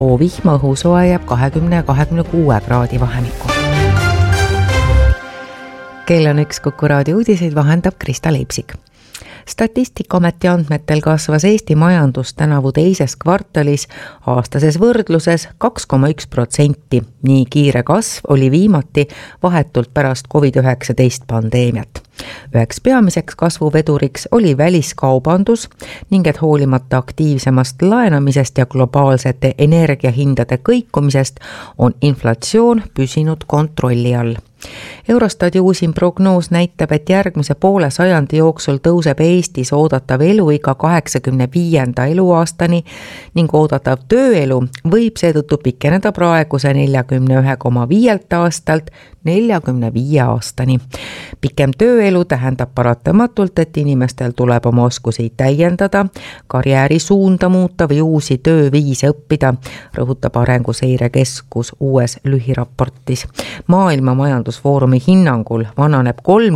Vihma õhusoe jääb 20 ja 26 kraadi vahemikku. Kell on 1 Kuku raadio uudiseid, vahendab Krista Leipsik. Statistikaameti andmetel kasvas Eesti majandus tänavu teises kvartalis aastases võrdluses 2,1%. Nii kiire kasv oli viimati vahetult pärast COVID-19 pandeemiat. Üheks peamiseks kasvuveduriks oli väliskaubandus ning et hoolimata aktiivsemast laenamisest ja globaalsete energiahindade kõikumisest on inflatsioon püsinud kontrolli all. Eurostati uusim prognoos näitab, et järgmise poole sajandi jooksul tõuseb Eestis oodatav eluiga 85. eluaastani ning oodatav tööelu võib seetõttu pikeneda praeguse 41,5 aastalt 45 aastani. Pikem tööelu tähendab paratamatult, et inimestel tuleb oma oskusi täiendada, karjääri suunda muuta või uusi tööviise õppida, rõhutab Arenguseire Keskus uues lühiraportis. Maailma majandusfoorumi hinnangul vananeb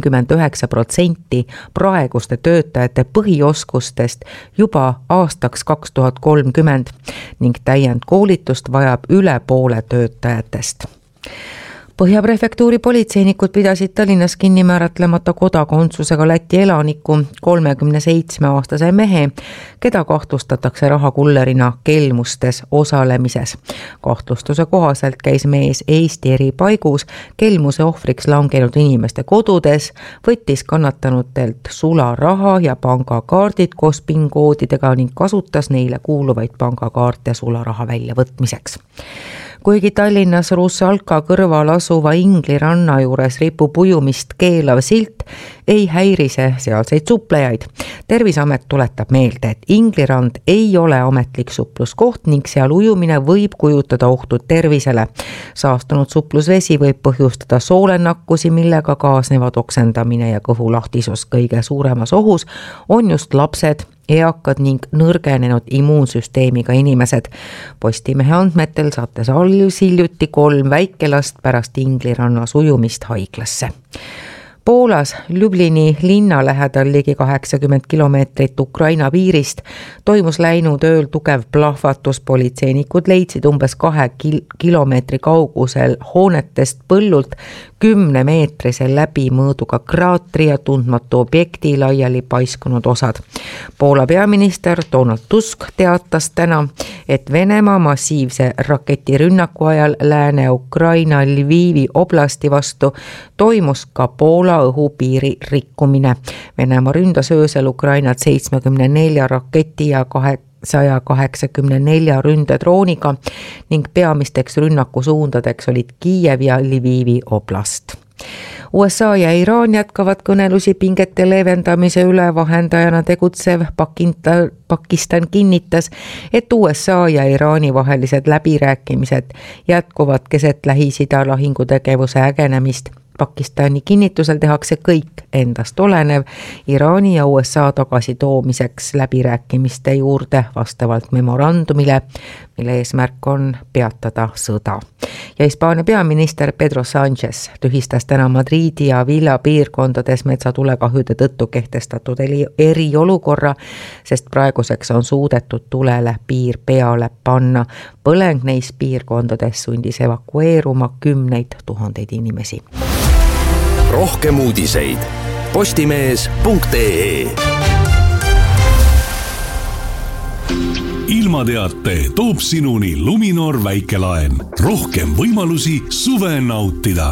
39% praeguste töötajate põhioskustest juba aastaks 2030 ning täiendkoolitust vajab üle poole töötajatest. Põhjaprefektuuri politseinikud pidasid Tallinnas kinni määratlemata kodakondsusega Läti elaniku 37-aastase mehe, keda kahtlustatakse rahakullerina kelmustes osalemises. Kahtlustuse kohaselt käis mees Eesti eri paigus kelmuse ohvriks langenud inimeste kodudes, võttis kannatanutelt sularaha ja pangakaardid koos PIN-koodidega ning kasutas neile kuuluvaid pangakaarte sularaha väljavõtmiseks. Kuigi Tallinnas Russalka kõrval asuva Ingli ranna juures ripub ujumist keelav silt, ei häiri see sealseid suplejaid. Terviseamet tuletab meelde, et Ingli rand ei ole ametlik supluskoht ning seal ujumine võib kujutada ohtu tervisele. Saastunud suplusvesi võib põhjustada soolenakkusi, millega kaasnevad oksendamine ja kõhulahtisus. Kõige suuremas ohus on just lapsed, eakad ning nõrgenenud immuunsüsteemiga inimesed. Postimehe andmetel saates hiljuti 3 väikelast pärast Ingli rannas ujumist haiglasse. Poolas Ljublini linna lähedal ligi 80 kilomeetrit Ukraina piirist toimus läinud ööl tugev plahvatus. Politseinikud leidsid umbes 2 kilomeetri kaugusel hoonetest põllult 10-meetrise läbimõõduga kraatri ja tundmatu objekti laiali paiskunud osad. Poola peaminister Donald Tusk teatas täna, et Venemaa massiivse raketirünnaku ajal Lääne-Ukraina Lvivi oblasti vastu toimus ka Poola õhupiiri rikkumine. Venemaa ründas öösel Ukrainat 74 raketi ja 184 ründedrooniga ning peamisteks rünnakusuundadeks olid Kiiev ja Lvivi oblast. USA ja Iraan jätkavad kõnelusi pingete leevendamise üle. Vahendajana tegutsev Pakistan kinnitas, et USA ja Iraani vahelised läbirääkimised jätkuvad keset Lähis-Ida lahingutegevuse ägenemist. Pakistani kinnitusel tehakse kõik endast olenev Iraani ja USA tagasitoomiseks läbirääkimiste juurde vastavalt memorandumile, mille eesmärk on peatada sõda. Ja Hispaania peaminister Pedro Sánchez tühistas täna Madridi ja Villa piirkondades metsatulekahjude tõttu kehtestatud eriolukorra, sest praeguseks on suudetud tulele piir peale panna. Põleng neis piirkondades sundis evakueeruma 10 000 inimesi. Rohkem uudiseid postimees.ee. Ilmateate toob sinuni Luminor väikelaen. Rohkem võimalusi suve nautida.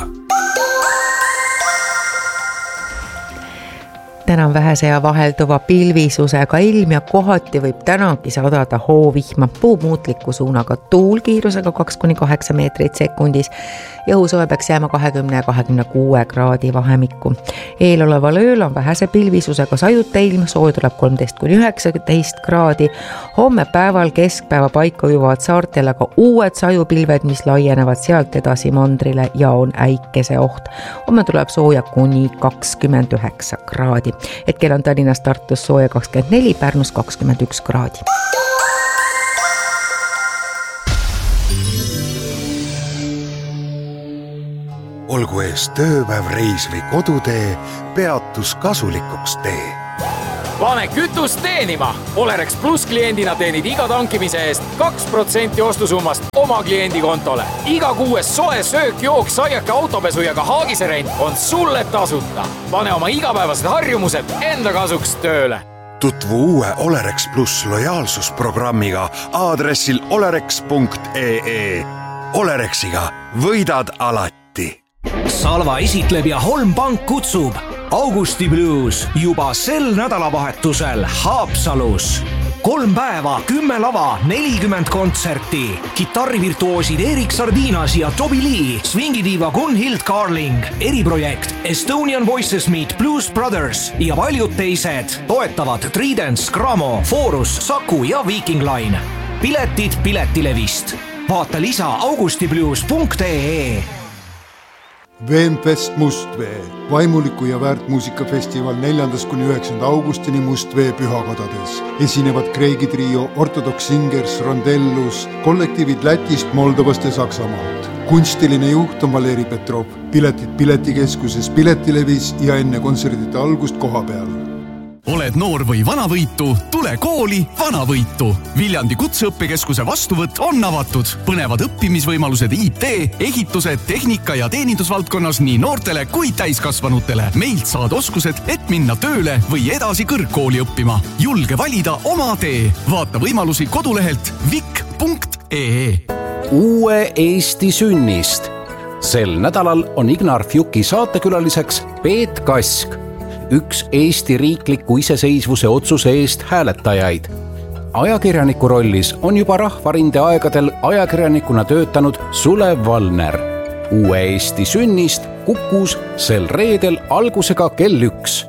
Täna on vähese ja vahelduva pilvisusega ilm ja kohati võib tänagi sadada hoovihma. Puumuutliku suunaga tuul kiirusega 2-8 meetrit sekundis ja õhusoe peaks jääma 20 ja 26 kraadi vahemikku. Eeloleval ööl on vähese pilvisusega sajuta ilm, soe tuleb 13-19 kraadi. Homme päeval keskpäeva paika ujuvad saartele ka uued sajupilved, mis laienevad sealt edasi mandrile ja on äikese oht. Homme tuleb sooja kuni 29 kraadi. Hetkel on Tallinnas Tartus sooja 24, Pärnus 21 kraadi. Olgu ees tööpäev, reis või kodutee, peatus kasulikuks tee. Pane kütust teenima. Olerex Plus kliendina teenid iga tankimise eest 2% ostusummast oma kliendi kontole. Iga 6 soe söök, jook, saiake, autopesu ja ka haagiserent on sulle tasuta. Pane oma igapäevased harjumused enda kasuks tööle. Tutvu uue Olerex Plus lojaalsusprogrammiga aadressil olerex.ee. Olerexiga võidad alati. Salva esitleb ja Holmpank kutsub Augusti Blues juba sel nädalavahetusel Haapsalus. 3 päeva, 10 lava, 40 kontserti. Kitarrivirtuoosid Erik Sardinas ja Toby Lee, swingidiiva Gunhild Carling, eriprojekt Estonian Voices Meet Blues Brothers ja paljud teised toetavad Tridents, Gramo, Forus, Saku ja Viking Line. Piletid Piletilevist. Vaata lisa augustiblues.ee. Veenfest Mustvee, vaimuliku ja väärtmuusikafestival 4.–9. augustini Mustvee pühakodades. Esinevad Kreegi trio, Ortodox Singers, Rondellus, kollektiivid Lätist, Moldovast ja Saksamaalt. Kunstiline juht on Valeri Petrov. Piletid Piletikeskuses, Piletilevis ja enne kontserdite algust koha peal. Oled noor või vanavõitu, tule kooli vanavõitu. Viljandi kutseõppekeskuse vastuvõtt on avatud. Põnevad õppimisvõimalused IT, ehituse, tehnika ja teenindusvaldkonnas nii noortele kui täiskasvanutele. Meilt saad oskused, et minna tööle või edasi kõrgkooli õppima. Julge valida oma tee. Vaata võimalusi kodulehelt vik.ee. Uue Eesti sünnist. Sel nädalal on Ignar Fjuki saatekülaliseks Peet Kask, üks Eesti riikliku iseseisvuse otsuse eest hääletajaid. Ajakirjaniku rollis on juba Rahvarinde aegadel ajakirjanikuna töötanud Sulev Valner. Uue Eesti sünnist Kukus sel reedel algusega kell 1.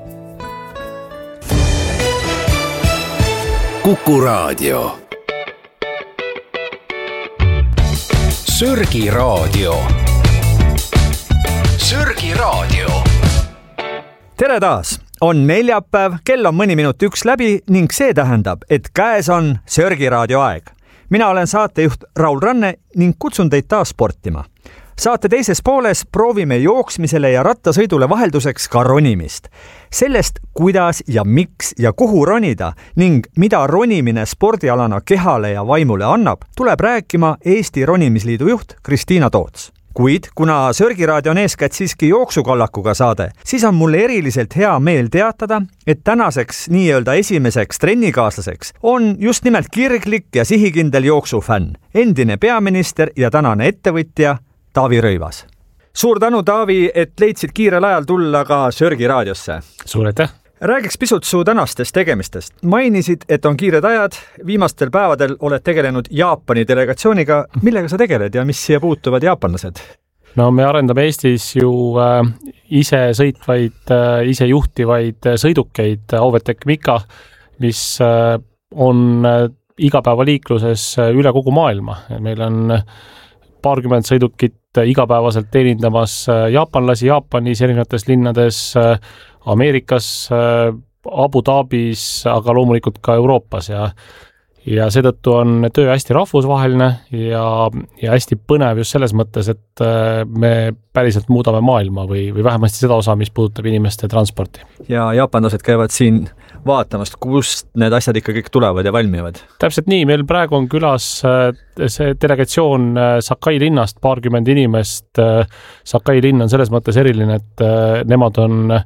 Kuku Raadio. Sörgi Raadio. Sörgi Raadio. Tere taas! On neljapäev, kell on mõni minut 1 läbi ning see tähendab, et käes on Sörgi Raadio aeg. Mina olen saatejuht Raul Ranne ning kutsun teid taas sportima. Saate teises pooles proovime jooksmisele ja rattasõidule vahelduseks ka ronimist. Sellest, kuidas ja miks ja kuhu ronida ning mida ronimine spordialana kehale ja vaimule annab, tuleb rääkima Eesti Ronimisliidu juht Kristiina Toots. Kuid kuna Sörgi Raadio on eeskätt siiski jooksukallakuga saade, siis on mulle eriliselt hea meel teatada, et tänaseks nii-öelda esimeseks trennikaaslaseks on just nimelt kirglik ja sihikindel jooksufänn, endine peaminister ja tänane ettevõtja Taavi Rõivas. Suur tänu, Taavi, et leidsid kiirel ajal tulla ka Sörgi Raadiosse. Suur aitäh! Räägiks pisut su tänastest tegemistest. Mainisid, et on kiired ajad, viimastel päevadel oled tegelenud Jaapani delegatsiooniga. Millega sa tegeled ja mis siia puutuvad jaapanlased? No me arendame Eestis ju ise sõitvaid, ise juhtivaid sõidukeid Auvetec Mika, mis on igapäevaliikluses üle kogu maailma. Meil on paarkümmend sõidukit igapäevaselt teenindamas jaapanlasi Jaapanis, erinevates linnades, Ameerikas, Abu Dhabis, aga loomulikult ka Euroopas ja seetõttu on töö hästi rahvusvaheline ja hästi põnev just selles mõttes, et me päriselt muudame maailma või vähemasti seda osa, mis puudutab inimeste transporti. Ja jaapanlased käivad siin vaatamast, kust need asjad ikka kõik tulevad ja valmivad. Täpselt nii, meil praegu on külas see delegatsioon Sakai linnast, paarkümmend inimest. Sakai linn on selles mõttes eriline, et nemad on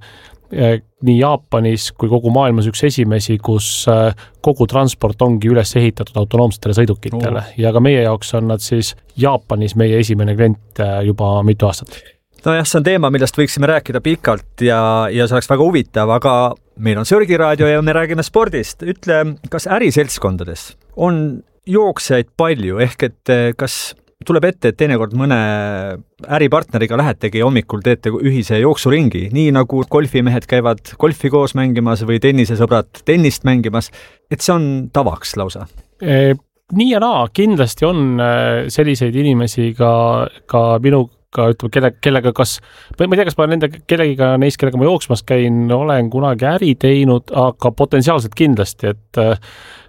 nii Jaapanis kui kogu maailmas üks esimesi, kus kogu transport ongi üles ehitatud autonoomsetele sõidukitele ja ka meie jaoks on nad siis Jaapanis meie esimene klient juba mitu aastat. No jah, see on teema, millest võiksime rääkida pikalt ja see oleks väga huvitav, aga meil on Sörgi Raadio ja me räägime spordist. Ütle, kas äriseltskondades on jooksjaid palju, ehk et kas tuleb ette, et teinekord mõne äripartneriga lähetegi hommikul teete ühise jooksuringi, nii nagu golfimehed käivad golfi koos mängimas või tennisesõbrad tennist mängimas, et see on tavaks lausa? Nii ja naa, kindlasti on selliseid inimesi ka minuga, kellega kas, ma ei tea, kas ma nende kellegiga neist, kellega ma jooksmas käin, olen kunagi äri teinud, aga potentsiaalselt kindlasti, et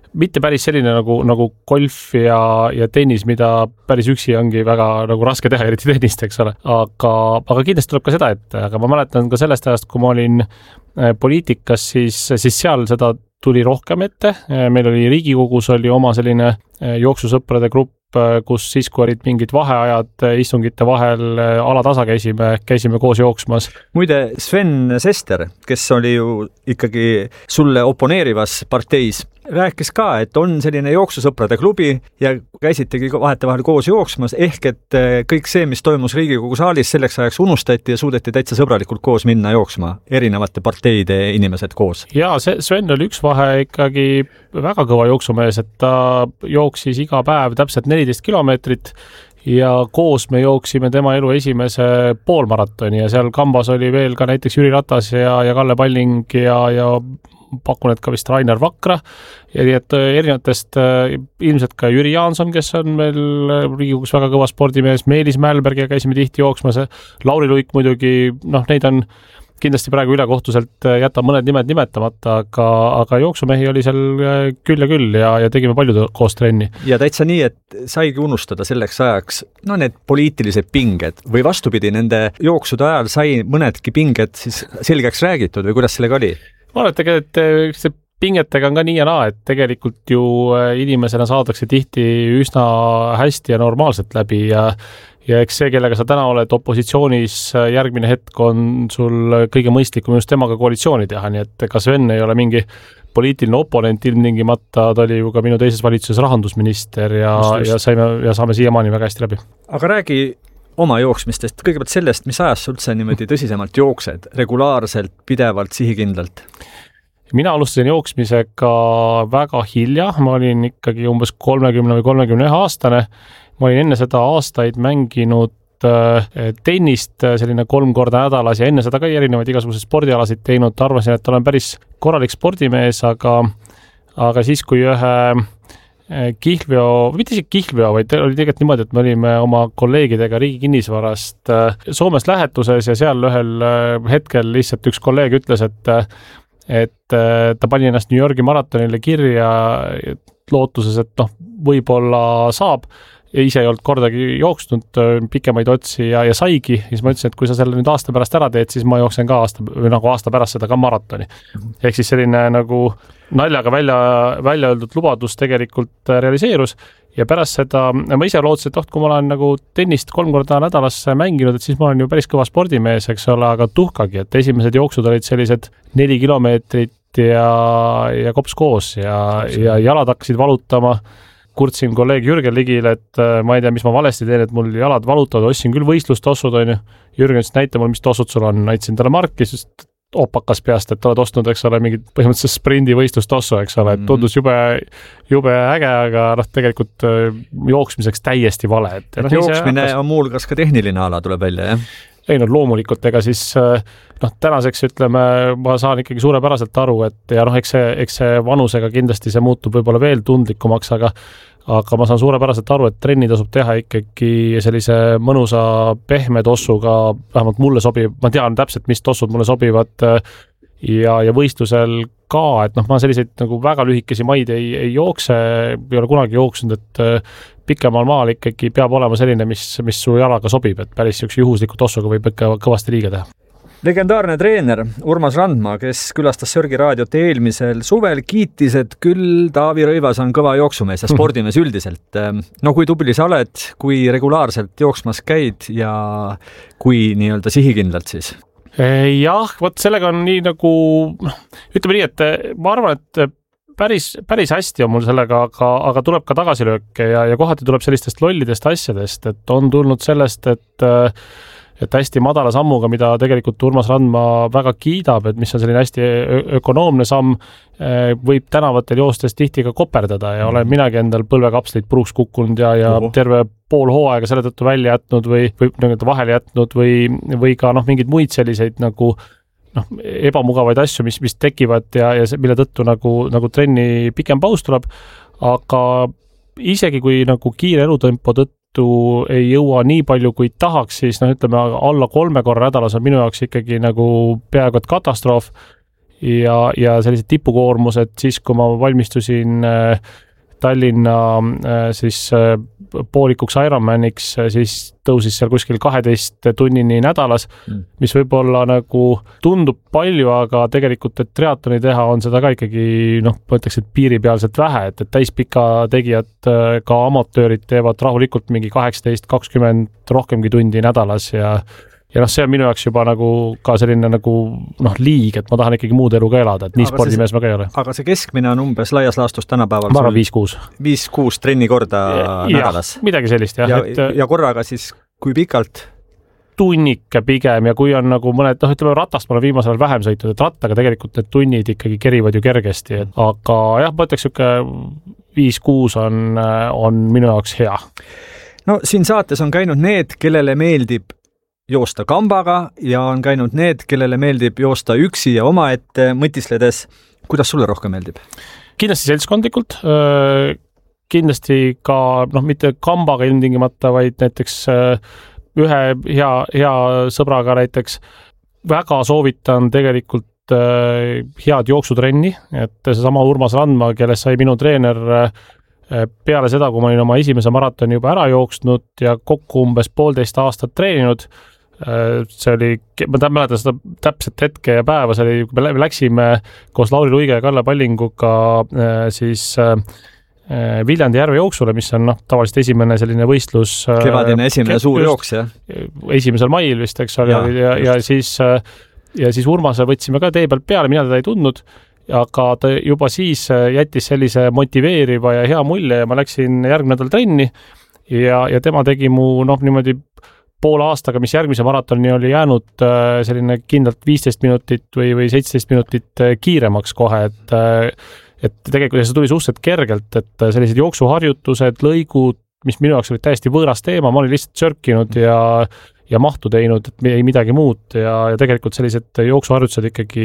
mitte päris selline nagu golf ja tennis, mida päris üksi ongi väga nagu raske teha, eriti tennist, eks ole. Aga kindlasti tuleb ka seda ette, aga ma mäletan ka sellest ajast, kui ma olin poliitikas, siis seal seda tuli rohkem ette. Meil oli Riigikogus oli oma selline jooksusõprade grupp, kus siis, kui olid mingid vaheajad istungite vahel alatasa käisime koos jooksmas. Muide, Sven Sester, kes oli ju ikkagi sulle oponeerivas parteis, rääkis ka, et on selline jooksusõprade klubi ja käisitegi vahetevahel koos jooksmas, ehk et kõik see, mis toimus Riigikogu saalis, selleks ajaks unustati ja suudeti täitsa sõbralikult koos minna jooksma, erinevate parteide inimesed koos. Jaa, Sven oli üks vahe ikkagi väga kõva jooksumees, et ta jooksis iga päev täpselt 14 kilomeetrit ja koos me jooksime tema elu esimese poolmaratoni ja seal kambas oli veel ka näiteks Jüri Ratas ja Kalle Palling ja pakun, et ka vist Rainer Vakra ja nii, et erinevatest ilmselt ka Jüri Jaanson, kes on meil Riigikogus väga kõva spordimees, Meelis Mälberg ja käisime tihti jooksmas, Lauri Luik muidugi, neid on kindlasti praegu ülekohtuselt jätab mõned nimed nimetamata, aga jooksumehi oli seal küll ja tegime palju koos trenni. Ja täitsa nii, et saigi unustada selleks ajaks need poliitilised pinged või vastupidi, nende jooksude ajal sai mõnedki pinged siis selgeks räägitud või kuidas sellega oli? Ma olen tegelikult see pingetega on ka nii ja naa, et tegelikult ju inimesena saadakse tihti üsna hästi ja normaalselt läbi ja eks see, kellega sa täna oled opositsioonis, järgmine hetk on sul kõige mõistlikum just temaga koalitsiooni teha, nii et ka Sven ei ole mingi poliitiline oponent ilmtingimata, ta oli ju ka minu teises valitsuses rahandusminister ja saame siiamaani väga hästi läbi. Aga räägi oma jooksmistest, kõigepealt sellest, mis ajast sa üldse niimoodi tõsisemalt jooksed, regulaarselt, pidevalt, sihikindlalt? Mina alustasin jooksmisega väga hilja, ma olin ikkagi umbes 30 või 31 aastane. Ma olin enne seda aastaid mänginud tennist selline 3 korda nädalas ja enne seda ka erinevaid igasuguseid spordialasid teinud. Arvasin, et olen päris korralik spordimees, aga siis, kui ühe mitte isegi kihlveo, vaid oli tegelikult niimoodi, et me olime oma kolleegidega Riigi Kinnisvarast Soomes lähetuses ja seal ühel hetkel lihtsalt üks kolleeg ütles, et ta pani ennast New Yorgi maratonile kirja lootuses, et võib-olla saab ja ise ei olnud kordagi jooksnud pikemaid otsi ja saigi. Siis ma ütlesin, et kui sa selle nüüd aasta pärast ära teed, siis ma jooksen ka aasta pärast seda ka maratoni. Ehk siis selline nagu naljaga välja öeldud lubadus tegelikult realiseerus ja pärast seda ma ise lootsin, et kui ma olen nagu tennist 3 korda nädalas mänginud, et siis ma olen ju päris kõva spordimees, eks ole, aga tuhkagi, et esimesed jooksud olid sellised 4 kilomeetrit ja kops koos ja jalad hakkasid valutama. Kurtsin kolleeg Jürgen Ligile, et ma ei tea, mis ma valesti teen, et mul jalad valutavad, ostsin küll võistlustossud, on ju. Jürgen ütles, näita mul, mis tossud sul on. Näitasin talle marki, sest opakas peast, et oled ostnud, eks ole, mingid põhimõtteliselt sprindi võistlustossu, eks ole, et tundus jube äge, aga tegelikult jooksmiseks täiesti vale. Et jooksmine on muulgas ka tehniline ala, tuleb välja, jah? Ei, loomulikult, ega siis tänaseks ütleme, ma saan ikkagi suurepäraselt aru, et ja eks see vanusega kindlasti see muutub võib-olla veel tundlikumaks, aga ma saan suurepäraselt aru, et trenni tasub teha ikkagi sellise mõnusa pehme tossuga, vähemalt mulle sobib, ma tean täpselt, mis tossud mulle sobivad ja võistlusel ka, et ma selliseid nagu väga lühikesi maid ei jookse, ei ole kunagi jooksnud, et pikemal maal ikkagi peab olema selline, mis su jalaga sobib, et päris üks juhusliku tossuga võib ikka kõvasti liiga teha. Legendaarne treener Urmas Randma, kes külastas Sörgi raadiot eelmisel suvel, kiitis, et küll Taavi Rõivas on kõva jooksumees ja spordimees üldiselt. Kui tubli sa oled, kui regulaarselt jooksmas käid ja kui nii-öelda sihikindlalt siis? Jah, sellega on nii nagu, ütleme nii, et ma arvan, et päris hästi on mul sellega, aga tuleb ka tagasilööke ja kohati tuleb sellistest lollidest asjadest, et on tulnud sellest, et hästi madala sammuga, mida tegelikult Urmas Randma väga kiidab, et mis on selline hästi ökonoomne samm, võib tänavatel joostes tihti ka koperdada ja olen minagi endal põlvekapsleid puruks kukkunud ja terve pool hooaega selle tõttu välja jätnud või vahele jätnud või ka mingid muid selliseid nagu ebamugavaid asju, mis tekivad ja mille tõttu nagu trenni pikem paus tuleb, aga isegi kui nagu kiire elutempo tõttu ei jõua nii palju, kui tahaks, siis ütleme alla 3 korra nädalas on minu jaoks ikkagi nagu peaaegu et katastroof ja sellised tipukoormused siis, kui ma valmistusin Tallinna siis poolikuks Ironmaniks, siis tõusis seal kuskil 12 tunnini nädalas, mis võib-olla nagu tundub palju, aga tegelikult, et triatloni teha on seda ka ikkagi, ma ütleks, et piiripealselt vähe, et täispika tegijad, ka amatöörid teevad rahulikult mingi 18-20 rohkemgi tundi nädalas ja see on minu jaoks juba nagu ka selline nagu liig, et ma tahan ikkagi muud elu ka elada, et nii spordimees ma ka ei ole. Aga see keskmine on umbes laias laastus tänapäeval? Ma arvan 5-6. 5-6 trenni korda nädalas? Midagi sellist, jah. Ja korraga siis kui pikalt? Tunnike pigem ja kui on nagu mõned, ütleme ratast ma olen viimasel vähem sõitnud, et rattaga tegelikult need tunnid ikkagi kerivad ju kergesti, aga jah, ma ütleks, et 5-6 on minu jaoks hea. No siin saates on käinud need, kellele meeldib joosta kambaga ja on käinud need, kellele meeldib joosta üksi ja omaette mõtisledes. Kuidas sulle rohkem meeldib? Kindlasti seltskondlikult, kindlasti ka, mitte kambaga ilmtingimata, vaid näiteks ühe hea sõbraga näiteks. Väga soovitan tegelikult head jooksutrenni, et see sama Urmas Randma, kellest sai minu treener peale seda, kui ma olin oma esimese maratoni juba ära jooksnud ja kokku umbes 1,5 aastat treeninud. See oli, ma mäletan seda täpset hetke ja päeva, see oli, kui me läksime koos Lauri Luige ja Kalle Pallinguga siis Viljandi järve jooksule, mis on tavaliselt esimene selline võistlus. Kevadine esimene suur jooks, jah? 1. mail vist, eks ole, ja siis Urmase võtsime ka tee pealt peale, mina teda ei tundnud, aga ta juba siis jättis sellise motiveeriva ja hea mulje ja ma läksin järgmine nädal trenni ja tema tegi mu niimoodi poole aastaga, mis järgmise maratoni oli jäänud selline kindlalt 15 minutit või 17 minutit kiiremaks kohe, et tegelikult see tuli suhteliselt kergelt, et sellised jooksuharjutused, lõigud, mis minu jaoks olid täiesti võõras teema, ma olin lihtsalt sörkinud ja mahtu teinud, et ei midagi muud ja tegelikult sellised jooksuharjutused ikkagi,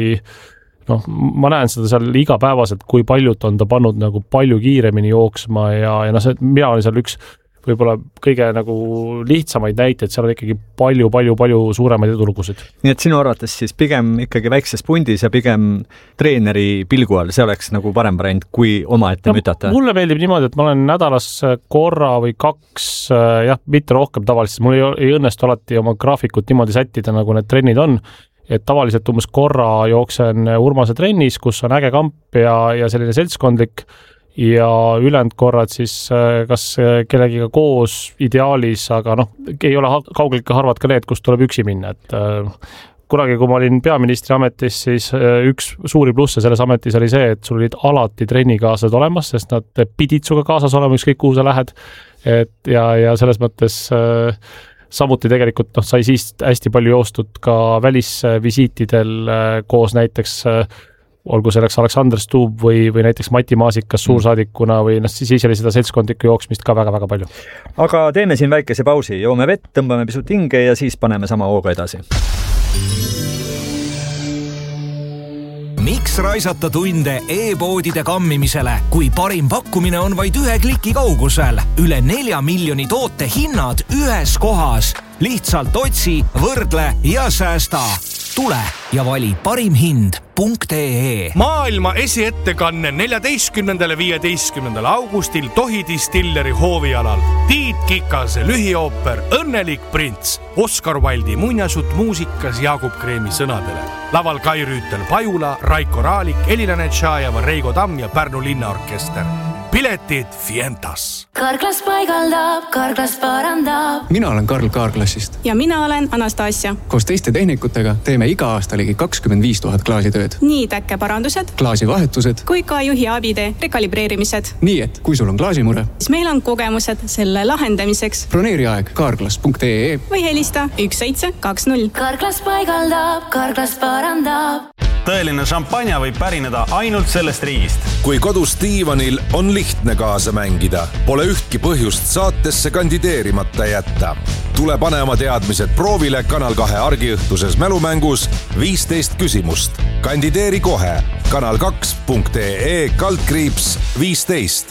ma näen seda seal igapäevaselt, kui paljud on ta pannud nagu palju kiiremini jooksma ja mina olin seal üks võib-olla kõige nagu lihtsamaid näiteid, seal on ikkagi palju suuremaid edulugusid. Nii et sinu arvates siis pigem ikkagi väikses pundis ja pigem treeneri pilgu all, see oleks nagu parem variant, kui omaette mütata? Mulle meeldib niimoodi, et ma olen nädalas korra või 2, mitte rohkem tavaliselt, mul ei õnnestu alati oma graafikut niimoodi sättida, nagu need trennid on, et tavaliselt umbes korra jooksen Urmase trennis, kus on äge kamp ja selline seltskondlik ja ülejäänud korrad siis kas kellegiga koos ideaalis, aga ei ole kaugeltki harvad ka need, kus tuleb üksi minna, et kunagi, kui ma olin peaministri ametis, siis üks suuri plusse selles ametis oli see, et sul olid alati trennikaaslased olemas, sest nad pidid suga kaasas olema ükskõik kuhu sa lähed, ja selles mõttes samuti tegelikult sai siis hästi palju joostud ka välisvisiitidel koos näiteks olgu selleks Aleksander Stubb või näiteks Mati Maasikas suursaadikuna või siis oli seda seltskondlikku jooksmist ka väga-väga palju. Aga teeme siin väikese pausi, joome vett, tõmbame pisut hinge ja siis paneme sama hooga edasi. Miks raisata tunde e-poodide kammimisele, kui parim pakkumine on vaid 1 kliki kaugusel? Üle 4 miljoni toote hinnad ühes kohas. Lihtsalt otsi, võrdle ja säästa. Tule ja vali parimhind.ee. Maailma esiettekanne 14.–15. augustil Tohi Distilleri hoovialal. Tiit Kikase lühiooper Õnnelik prints. Oscar Wilde'i muinasjutt muusikas Jaagup Kreemi sõnadele. Laval Kai Rüütel Pajula, Raiko Raalik, Elina Netšajeva, Reigo Tamm ja Pärnu linnaorkester. Piletid Fientas. Karklas paigaldab, Karklas parandab. Mina olen Karl Kaarklassist. Ja mina olen Anastasia. Koos teiste tehnikutega teeme iga aasta ligi 25 000 klaasitööd. Nii täkkeparandused, klaasivahetused kui ka juhi abide rekalibreerimised. Nii et kui sul on klaasimure, siis meil on kogemused selle lahendamiseks. Broneeri aeg kaarklas.ee või helista 1720. Karklas paigaldab, Karklas parandab. Tõeline šampanja võib pärineda ainult sellest riigist. Kui kodus diivanil on lihtne kaasa mängida, pole ühtki põhjust saatesse kandideerimata jätta. Tule pane oma teadmised proovile Kanal 2 argiõhtuses mälumängus 15 küsimust. Kandideeri kohe kanal2.ee/15.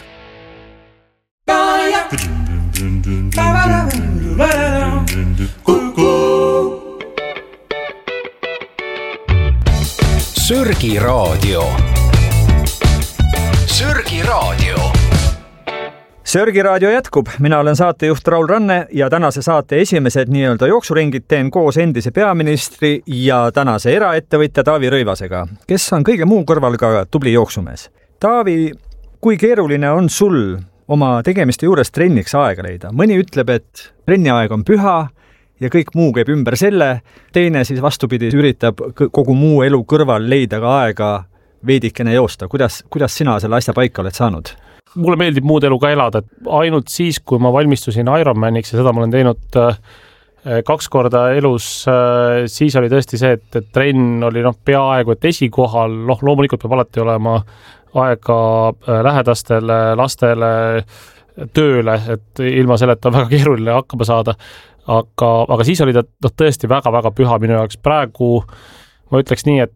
Sörgi Raadio. Sörgi Raadio. Sörgi Raadio jätkub, mina olen saatejuht Raul Ranne ja tänase saate esimesed nii-öelda jooksuringid teen koos endise peaministri ja tänase eraettevõtja Taavi Rõivasega, kes on kõige muu kõrval ka tubli jooksumees. Taavi, kui keeruline on sul oma tegemiste juures trenniks aega leida? Mõni ütleb, et trenniaeg on püha ja kõik muu käib ümber selle, teine siis vastupidi üritab kogu muu elu kõrval leida ka aega veidikene joosta. Kuidas sina selle asja paika oled saanud? Mulle meeldib muud elu ka elada, et ainult siis, kui ma valmistusin Ironmaniks ja seda ma olen teinud 2 korda elus, siis oli tõesti see, et trenn oli peaaegu et esikohal, loomulikult peab alati olema aega lähedastele, lastele, tööle, et ilma selleta on väga keeruline hakkama saada, aga siis oli ta tõesti väga-väga püha minu jaoks. Praegu ma ütleks nii,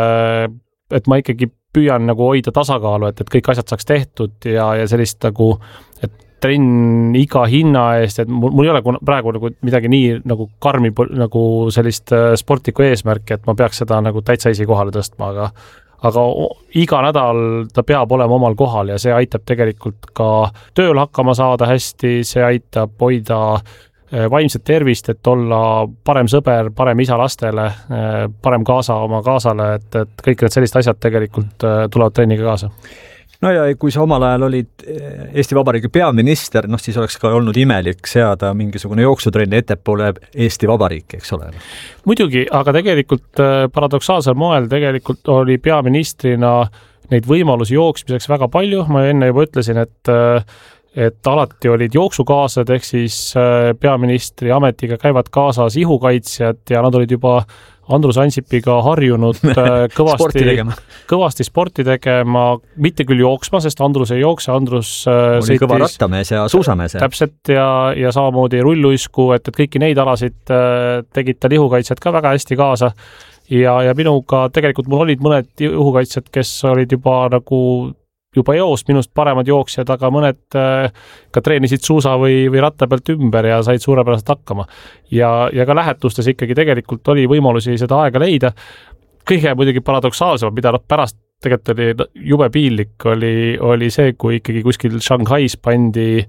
et ma ikkagi püüan hoida tasakaalu, et kõik asjad saaks tehtud ja sellist et trenn iga hinna eest, et mul ei ole praegu midagi nii karmi sellist sportlikku eesmärki, et ma peaks seda täitsa esikohale tõstma, aga iga nädal ta peab olema omal kohal ja see aitab tegelikult ka tööl hakkama saada hästi, see aitab hoida vaimset tervist, et olla parem sõber, parem isa lastele, parem kaasa oma kaasale, et kõik need sellised asjad tegelikult tulevad trenniga kaasa. No ja kui sa omal ajal olid Eesti Vabariigi peaminister, siis oleks ka olnud imelik seada mingisugune jooksutrenni ettepoole Eesti Vabariiki, eks ole? Muidugi, aga tegelikult paradoksaalsel moel tegelikult oli peaministrina neid võimalusi jooksmiseks väga palju. Ma enne juba ütlesin, et alati olid jooksukaaslased, ehk siis peaministri ametiga käivad kaasas ihukaitsjad ja nad olid juba Andrus Ansipiga harjunud kõvasti sporti tegema, mitte küll jooksma, sest Andrus ei jookse, Andrus oli kõva rattamees ja suusamees. Täpselt ja samamoodi rulluisku, et kõiki neid alasid tegid tal ihukaitsjad ka väga hästi kaasa ja minuga tegelikult mul olid mõned ihukaitsjad, kes olid juba eos minust paremad jooksjad, aga mõned ka treenisid suusa või ratta pealt ümber ja said suurepäraselt hakkama. Ja ka lähetustes ikkagi tegelikult oli võimalusi seda aega leida. Kõige muidugi paradoksaalsem, mida pärast tegelikult oli jube piinlik, oli see, kui ikkagi kuskil Shanghais pandi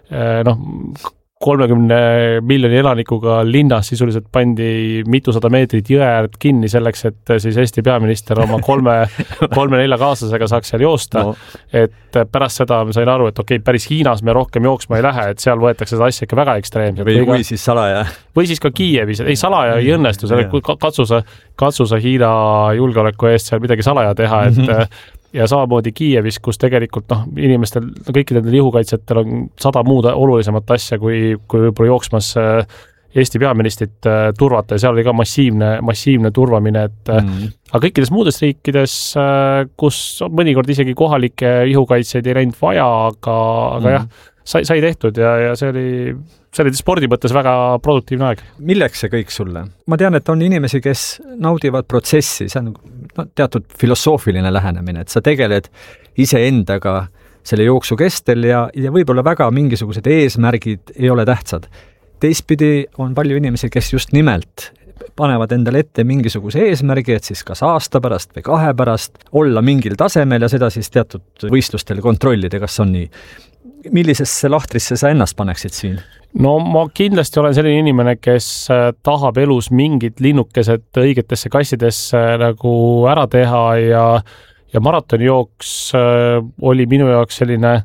30 miljoni elanikuga linnas sisuliselt pandi mitusada meetrit jõe äärt kinni selleks, et siis Eesti peaminister oma 3-4 kaaslasega saaks seal joosta. Et pärast seda ma sain aru, et päris Hiinas me rohkem jooksma ei lähe, et seal võetakse seda asja ikka väga ekstreemselt. Või siis salaja. Või siis ka Kiievis. Ei, salaja ei õnnestu, katsuse Hiina julgeoleku eest seal midagi salaja teha, et ja samamoodi Kiievis, kus tegelikult inimestel, kõikidel ihukaitsjatel on 100 muud olulisemat asja, kui võib-olla jooksmas Eesti peaministrit turvata ja seal oli ka massiivne turvamine, et aga kõikides muudes riikides, kus mõnikord isegi kohalikke ihukaitsjaid ei läinud vaja, aga jah, sai tehtud ja see oli spordi mõttes väga produktiivne aeg. Milleks see kõik sulle? Ma tean, et on inimesi, kes naudivad protsessi, see on teatud filosoofiline lähenemine, et sa tegeled iseendaga selle jooksu kestel ja võib-olla väga mingisugused eesmärgid ei ole tähtsad. Teistpidi on palju inimesi, kes just nimelt panevad endale ette mingisuguse eesmärgi, et siis kas aasta pärast või 2 pärast olla mingil tasemel ja seda siis teatud võistlustel kontrollida, kas on nii. Millisesse lahtrisse sa ennast paneksid siin? No ma kindlasti olen selline inimene, kes tahab elus mingid linnukesed õigetesse kassidesse ära teha ja maratonijooks oli minu jaoks selline,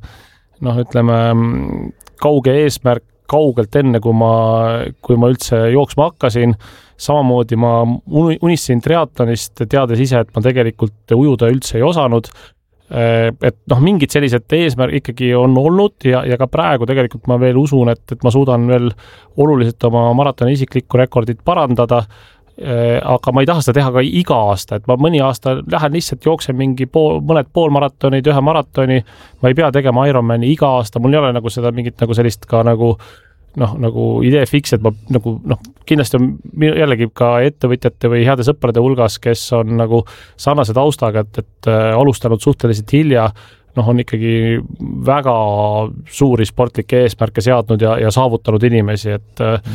kauge eesmärk kaugelt enne, kui ma üldse jooksma hakkasin. Samamoodi ma unistasin triatlonist, teades ise, et ma tegelikult ujuda üldse ei osanud. Et mingid sellised eesmärk ikkagi on olnud ja ka praegu tegelikult ma veel usun, et ma suudan veel oluliselt oma maratoni isiklikku rekordit parandada, aga ma ei taha seda teha ka iga aasta, et ma mõni aasta lähen lihtsalt jooksen mõned poolmaratonid, 1 maratoni, ma ei pea tegema Ironmani iga aasta, mul ei ole seda mingit sellist ka idee fiks, et ma kindlasti on jällegi ka ettevõtjate või heade sõprade hulgas, kes on sarnase taustaga, et alustanud suhteliselt hilja, on ikkagi väga suuri sportlikke eesmärke seadnud ja saavutanud inimesi, et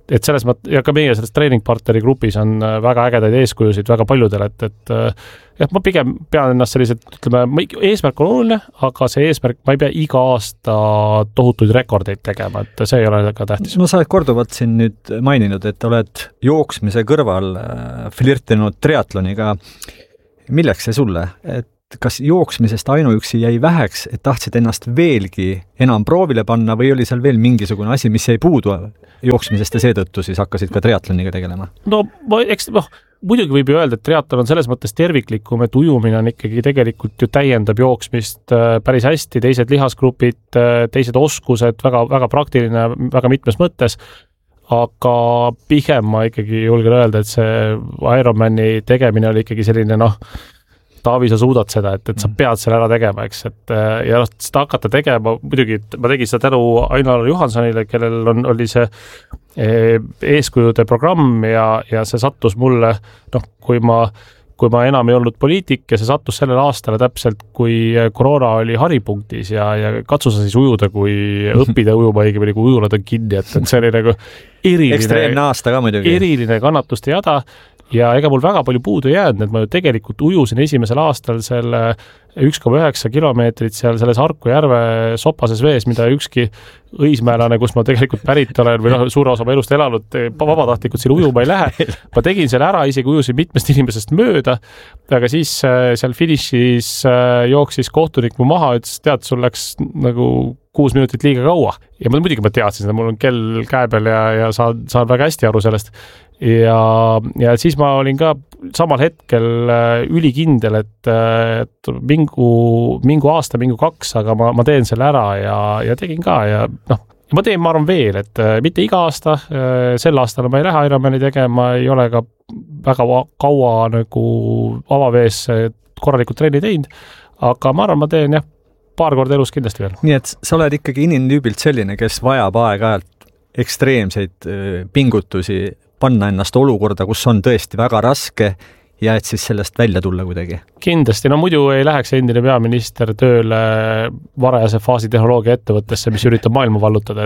et selles mõttes, ja ka meie selles treeningpartneri grupis on väga ägedaid eeskujusid väga paljudel, et jah, ma pigem pean ennast sellised, ütleme, eesmärk on oluline, aga see eesmärk, ma ei pea iga aasta tohutuid rekordeid tegema, et see ei ole ka tähtis. No sa oled korduvalt siin nüüd maininud, et oled jooksmise kõrval flirtinud triatloniga. Milleks see sulle? Et kas jooksmisest ainuüksi jäi väheks, et tahtsid ennast veelgi enam proovile panna või oli seal veel mingisugune asi, mis jäi puudu jooksmisest ja seetõttu siis hakkasid ka triatloniga tegelema? No, muidugi võib ju öelda, et triatlon on selles mõttes terviklikum, et ujumine on ikkagi tegelikult ju täiendab jooksmist päris hästi, teised lihasgrupid, teised oskused, väga, väga praktiline, väga mitmes mõttes, aga pigem ma ikkagi julgen öelda, et see Ironmani tegemine oli ikkagi selline, Taavi, sa suudad seda, et sa pead selle ära tegema, eks, et ja seda hakata tegema, muidugi ma tegin seda tänu Ainar Johansonile, kellel oli see eeskujude programm ja see sattus mulle, kui ma enam ei olnud poliitik ja see sattus sellel aastale täpselt, kui koroona oli haripunktis ja katsu sa siis ujuda, kui õppida ujuma õigemini, kui ujulad on kinni, et see oli nagu ekstreemne aasta ka muidugi. Eriline kannatuste jada ja ega mul väga palju puudu jäänud, et ma ju tegelikult ujusin esimesel aastal selle 1,9 kilomeetrit seal selles Harku järve sopases vees, mida ükski õismäelane, kus ma tegelikult pärit olen või suure osa elust elanud, vabatahtlikult siin ujuma ei lähe. Ma tegin selle ära, isegi ujusin mitmest inimesest mööda, aga siis seal finišis jooksis kohtunik mu maha, ütles, tead, sul läks nagu 6 minutit liiga kaua. Ja muidugi ma teadsin seda, mul on kell käe peal ja saan väga hästi aru sellest. Ja siis ma olin ka samal hetkel ülikindel, et mingu aasta, mingu 2, aga ma teen selle ära ja tegin ka ja ma teen, ma arvan veel, et mitte iga aasta, sel aastal ma ei lähe Ironmani tegema, ei ole ka väga kaua nagu avavees korralikult trenni teinud, aga ma arvan, ma teen paar korda elus kindlasti veel. Nii et sa oled ikkagi inimtüübilt selline, kes vajab aeg-ajalt ekstreemseid pingutusi panna ennast olukorda, kus on tõesti väga raske ja et siis sellest välja tulla kuidagi. Kindlasti, muidu ei läheks endine peaminister tööle varajase faasi tehnoloogia ettevõttesse, mis üritab maailma vallutada,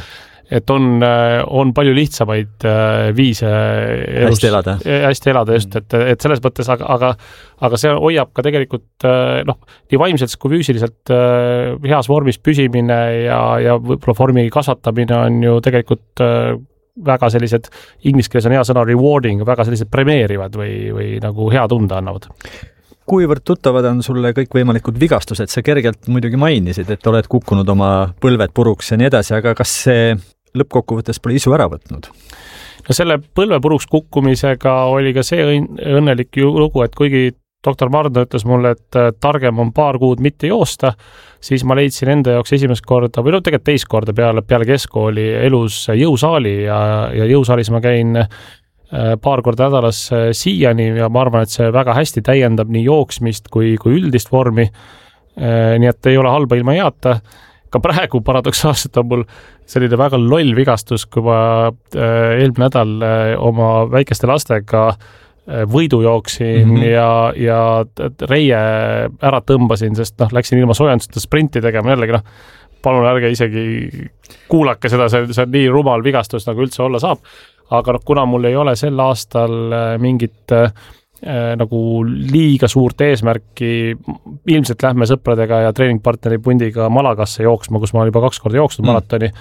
et on palju lihtsamaid viise elus, hästi elada just, et selles mõttes, aga see hoiab ka tegelikult nii vaimselt kui füüsiliselt heas vormis püsimine ja võib-olla vormi kasvatamine on ju tegelikult väga sellised, inglise keeles on hea sõna rewarding, väga sellised premeerivad või nagu hea tunde annavad. Kuivõrd tuttavad on sulle kõik võimalikud vigastused, sa kergelt muidugi mainisid, et oled kukkunud oma põlved puruks ja nii edasi, aga kas see lõppkokkuvõttes pole isu ära võtnud? No selle põlve puruks kukkumisega oli ka see õnnelik lugu, et kuigi doktor Marno ütles mulle, et targem on paar kuud mitte joosta, siis ma leidsin enda jaoks esimest korda, või tegelikult teist korda peale keskkooli elus jõusaali ja jõusaalis ma käin paar korda nädalas siiani ja ma arvan, et see väga hästi täiendab nii jooksmist kui üldist vormi, nii et ei ole halba ilma heata. Ka praegu paradoksaalselt on mul selline väga loll vigastus, kui ma eelmine nädal oma väikeste lastega võidu jooksin ja reie ära tõmbasin, sest läksin ilma soojenduseta sprinti tegema jällegi, palun ärge isegi kuulake seda, see on nii rumal vigastus, nagu üldse olla saab, aga kuna mul ei ole sel aastal mingit nagu liiga suurt eesmärki, ilmselt lähme sõpradega ja treeningpartneri pundiga Malagasse jooksma, kus ma olen juba 2 korda jooksnud maratoni,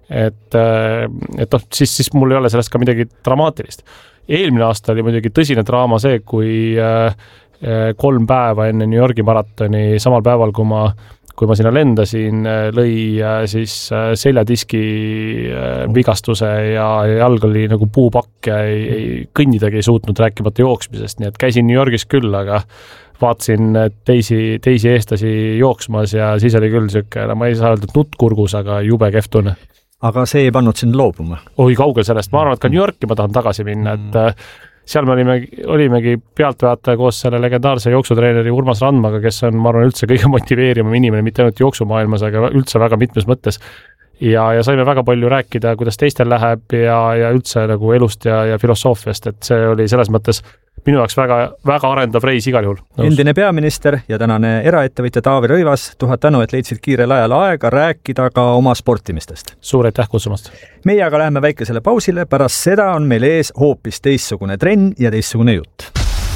et siis mul ei ole sellest ka midagi dramaatilist. Eelmine aasta oli muidugi tõsine draama see, kui 3 päeva enne New Yorgi maratoni, samal päeval, kui ma sinna lendasin, lõi siis seljadiski vigastuse ja jalg oli nagu puupakk ja kõnnidagi ei suutnud rääkimata jooksmisest, nii et käisin New Yorgis küll, aga vaatasin teisi eestlasi jooksmas ja siis oli küll siuke, ma ei saa öelda nutt kurgus, aga jube kehv tunne. Aga see ei pannud sind loobuma? Oi, kaugel sellest. Ma arvan, et ka New Yorki ma tahan tagasi minna, et seal me olimegi pealtvaataja koos selle legendaarse jooksutreeneri Urmas Randmaga, kes on, ma arvan, üldse kõige motiveerivam inimene, mitte ainult jooksumaailmas, aga üldse väga mitmes mõttes. ja saime väga palju rääkida, kuidas teistel läheb ja üldse nagu elust ja filosoofiast, et see oli selles mõttes minu jaoks väga, väga arendav reis igal juhul. Endine peaminister ja tänane eraettevõtja Taavi Rõivas, 1000 tänu, et leidsid kiirel ajal aega rääkida ka oma sportimistest. Suur aitäh kutsumast! Meie aga läheme väikesele pausile, pärast seda on meil ees hoopis teistsugune trenn ja teistsugune jutt.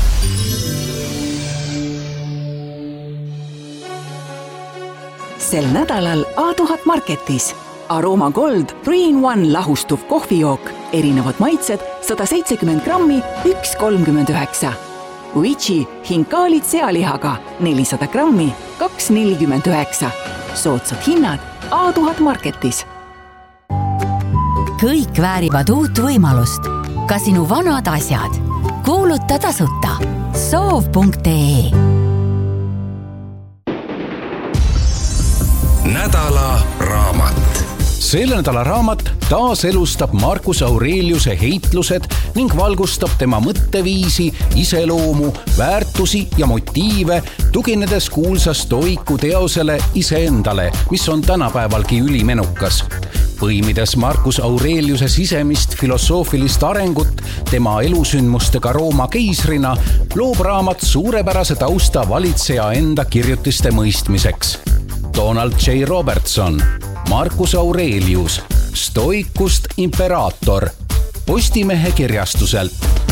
Sel nädalal A1000 Marketis Aroma Gold 3-in-1 lahustuv kohvijook, erinevad maitsed, 170 grammi, 1,39. Uichi hinkaalid sealihaga, 400 grammi, 2,49. Soodsad hinnad A1000 Marketis. Kõik väärivad uut võimalust. Ka sinu vanad asjad. Kuuluta tasuta. Soov.ee Nädala raamat. Selle nädala raamat taaselustab Marcus Aureliuse heitlused ning valgustab tema mõtteviisi, iseloomu, väärtusi ja motiive, tuginedes kuulsa stoiku teosele iseendale, mis on tänapäevalgi ülimenukas. Põimides Marcus Aureliuse sisemist filosoofilist arengut tema elusündmustega Rooma keisrina, loob raamat suurepärase tausta valitseja enda kirjutiste mõistmiseks. Donald J. Robertson, Marcus Aurelius, Stoikust imperaator, Postimehe kirjastuselt.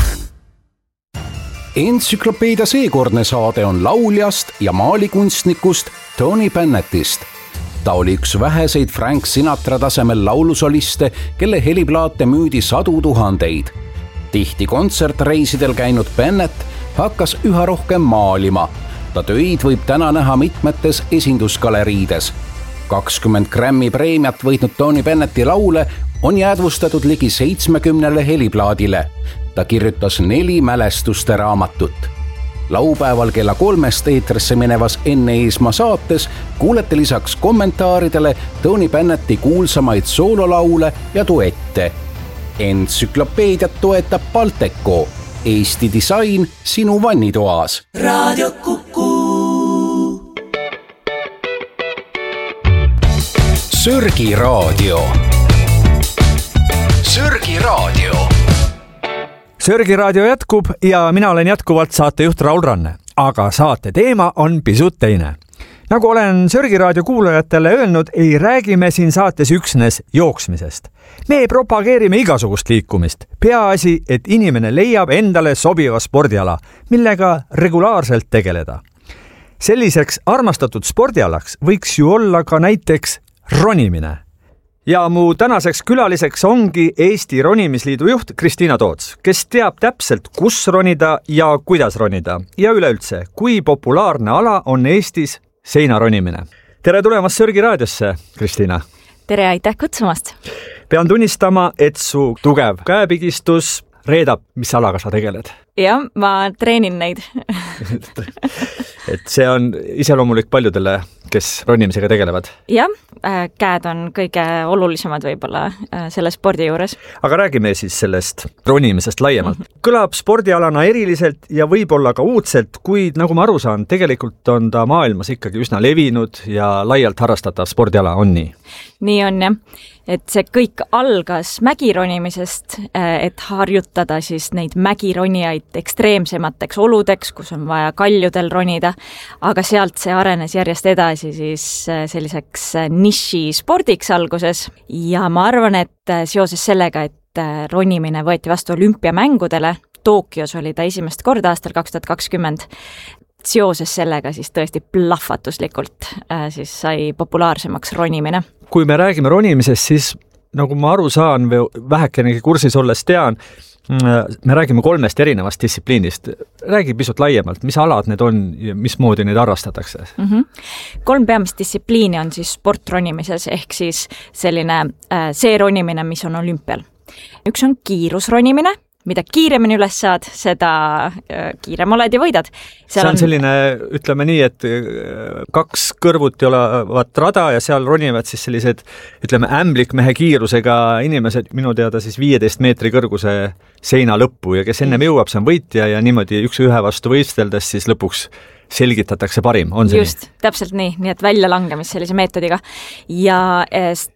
Entsüklopeedia seekordne saade on lauljast ja maalikunstnikust Tony Bennettist. Ta oli üks väheseid Frank Sinatra tasemel laulusoliste, kelle heliplaate müüdi 100 000. Tihti kontsertreisidel käinud Bennett hakkas üha rohkem maalima. Ta töid võib täna näha mitmetes esindusgaleriides. 20 Grammy preemiat võitnud Tony Bennetti laule on jäädvustatud ligi 70 heliplaadile. Ta kirjutas 4 mälestuste raamatut. Laupäeval kella 3 eetrisse minevas Enne Eesmaa saates kuulete lisaks kommentaaridele Tony Bennetti kuulsamaid soololaule ja duette. Entsüklopeediat toetab Balteco, Eesti disain sinu vannitoas. Radio Kuku. Sörgi raadio. Sörgi raadio. Sörgi raadio jätkub ja mina olen jätkuvalt saatejuht Raul Ranne, aga saate teema on pisut teine. Nagu olen Sörgi raadio kuulajatele öelnud, ei räägime siin saates üksnes jooksmisest. Me propageerime igasugust liikumist. Peaasi, et inimene leiab endale sobiva spordiala, millega regulaarselt tegeleda. Selliseks armastatud spordialaks võiks ju olla ka näiteks ronimine. Ja mu tänaseks külaliseks ongi Eesti Ronimisliidu juht Kristiina Toots, kes teab täpselt, kus ronida ja kuidas ronida. Ja üleüldse, kui populaarne ala on Eestis seinaronimine. Tere tulemast Sörgi raadiosse, Kristiina. Tere, aitäh kutsumast. Pean tunnistama, et su tugev käepigistus reedab, mis alaga sa tegeled. Ja, ma treenin neid. Et see on iseloomulik paljudele, kes ronimisega tegelevad. Jah, käed on kõige olulisemad võib-olla selle spordi juures. Aga räägime siis sellest ronimisest laiemalt. Kõlab spordialana eriliselt ja võib-olla ka uudselt, kuid nagu ma aru saan, tegelikult on ta maailmas ikkagi üsna levinud ja laialt harrastatav spordiala on nii. Nii on jah, et see kõik algas mägironimisest, et harjutada siis neid mägironijaid ekstreemsemateks oludeks, kus on vaja kaljudel ronida, aga sealt see arenes järjest edasi siis selliseks niši spordiks alguses ja ma arvan, et seoses sellega, et ronimine võeti vastu olümpiamängudele, Tokyos oli ta esimest korda aastal 2020, seoses sellega siis tõesti plahvatuslikult siis sai populaarsemaks ronimine. Kui me räägime ronimisest, siis nagu ma aru saan või vähekenegi kursis olles tean, me räägime 3 erinevast distsipliinist. Räägi pisut laiemalt, mis alad need on ja mismoodi neid harrastatakse? 3 peamist distsipliini on siis sportronimises ehk siis selline see ronimine, mis on olümpial. Üks on kiirusronimine, mida kiiremini üles saad, seda kiirem oled ja võidad. See on selline, ütleme nii, et 2 kõrvuti olevat rada ja seal ronivad siis sellised, ütleme, ämblikmehe kiirusega inimesed, minu teada siis 15 meetri kõrguse seina lõppu ja kes ennem jõuab, see on võitja ja niimoodi üks ühe vastu võisteldes siis lõpuks selgitatakse parim, on see just, nii? Täpselt nii et välja langemist sellise meetodiga. Ja